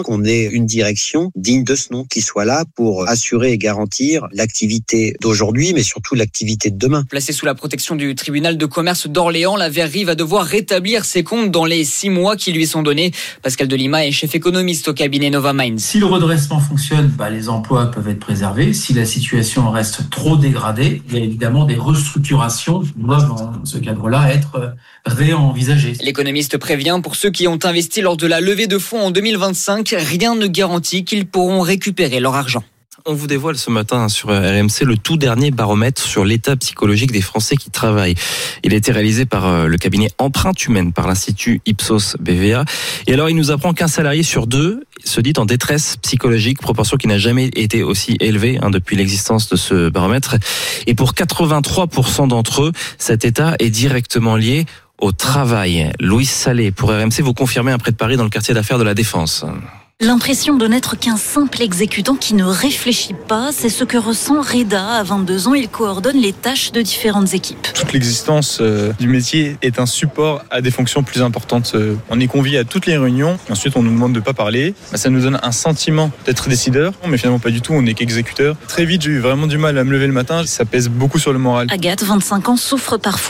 important qu'on ait une direction digne de ce nom, qui soit là pour assurer et garantir l'activité d'aujourd'hui, mais surtout l'activité de demain. Placée sous la protection du tribunal de commerce d'Orléans, la verrerie va devoir rétablir ses comptes dans les six mois qui lui sont donnés. Pascal Delima est chef économiste au cabinet Novamind. Si le redressement fonctionne, bah, les emplois peuvent être préservés. Si la situation reste trop dégradée, il y a évidemment des restructurations qui doivent, dans ce cadre-là, être réenvisagées. L'économiste prévient, pour ceux qui ont investi lors de la levée de fonds en deux mille vingt-cinq, rien ne garantit qu'ils pourront récupérer leur argent. On vous dévoile ce matin sur R M C le tout dernier baromètre sur l'état psychologique des Français qui travaillent. Il a été réalisé par le cabinet Empreinte Humaine par l'Institut Ipsos B V A. Et alors, il nous apprend qu'un salarié sur deux se dit en détresse psychologique, proportion qui n'a jamais été aussi élevée hein, depuis l'existence de ce baromètre. Et pour quatre-vingt-trois pour cent d'entre eux, cet état est directement lié au travail. Louise Salé, pour R M C, vous confirmez un près de Paris dans le quartier d'affaires de la Défense. L'impression de n'être qu'un simple exécutant qui ne réfléchit pas, c'est ce que ressent Reda. À vingt-deux ans, il coordonne les tâches de différentes équipes. Toute l'existence euh, du métier est un support à des fonctions plus importantes. Euh, on est convié à toutes les réunions, ensuite on nous demande de ne pas parler. Bah, ça nous donne un sentiment d'être décideur, mais finalement pas du tout, on n'est qu'exécuteur. Très vite, j'ai eu vraiment du mal à me lever le matin, ça pèse beaucoup sur le moral. Agathe, vingt-cinq ans, souffre parfois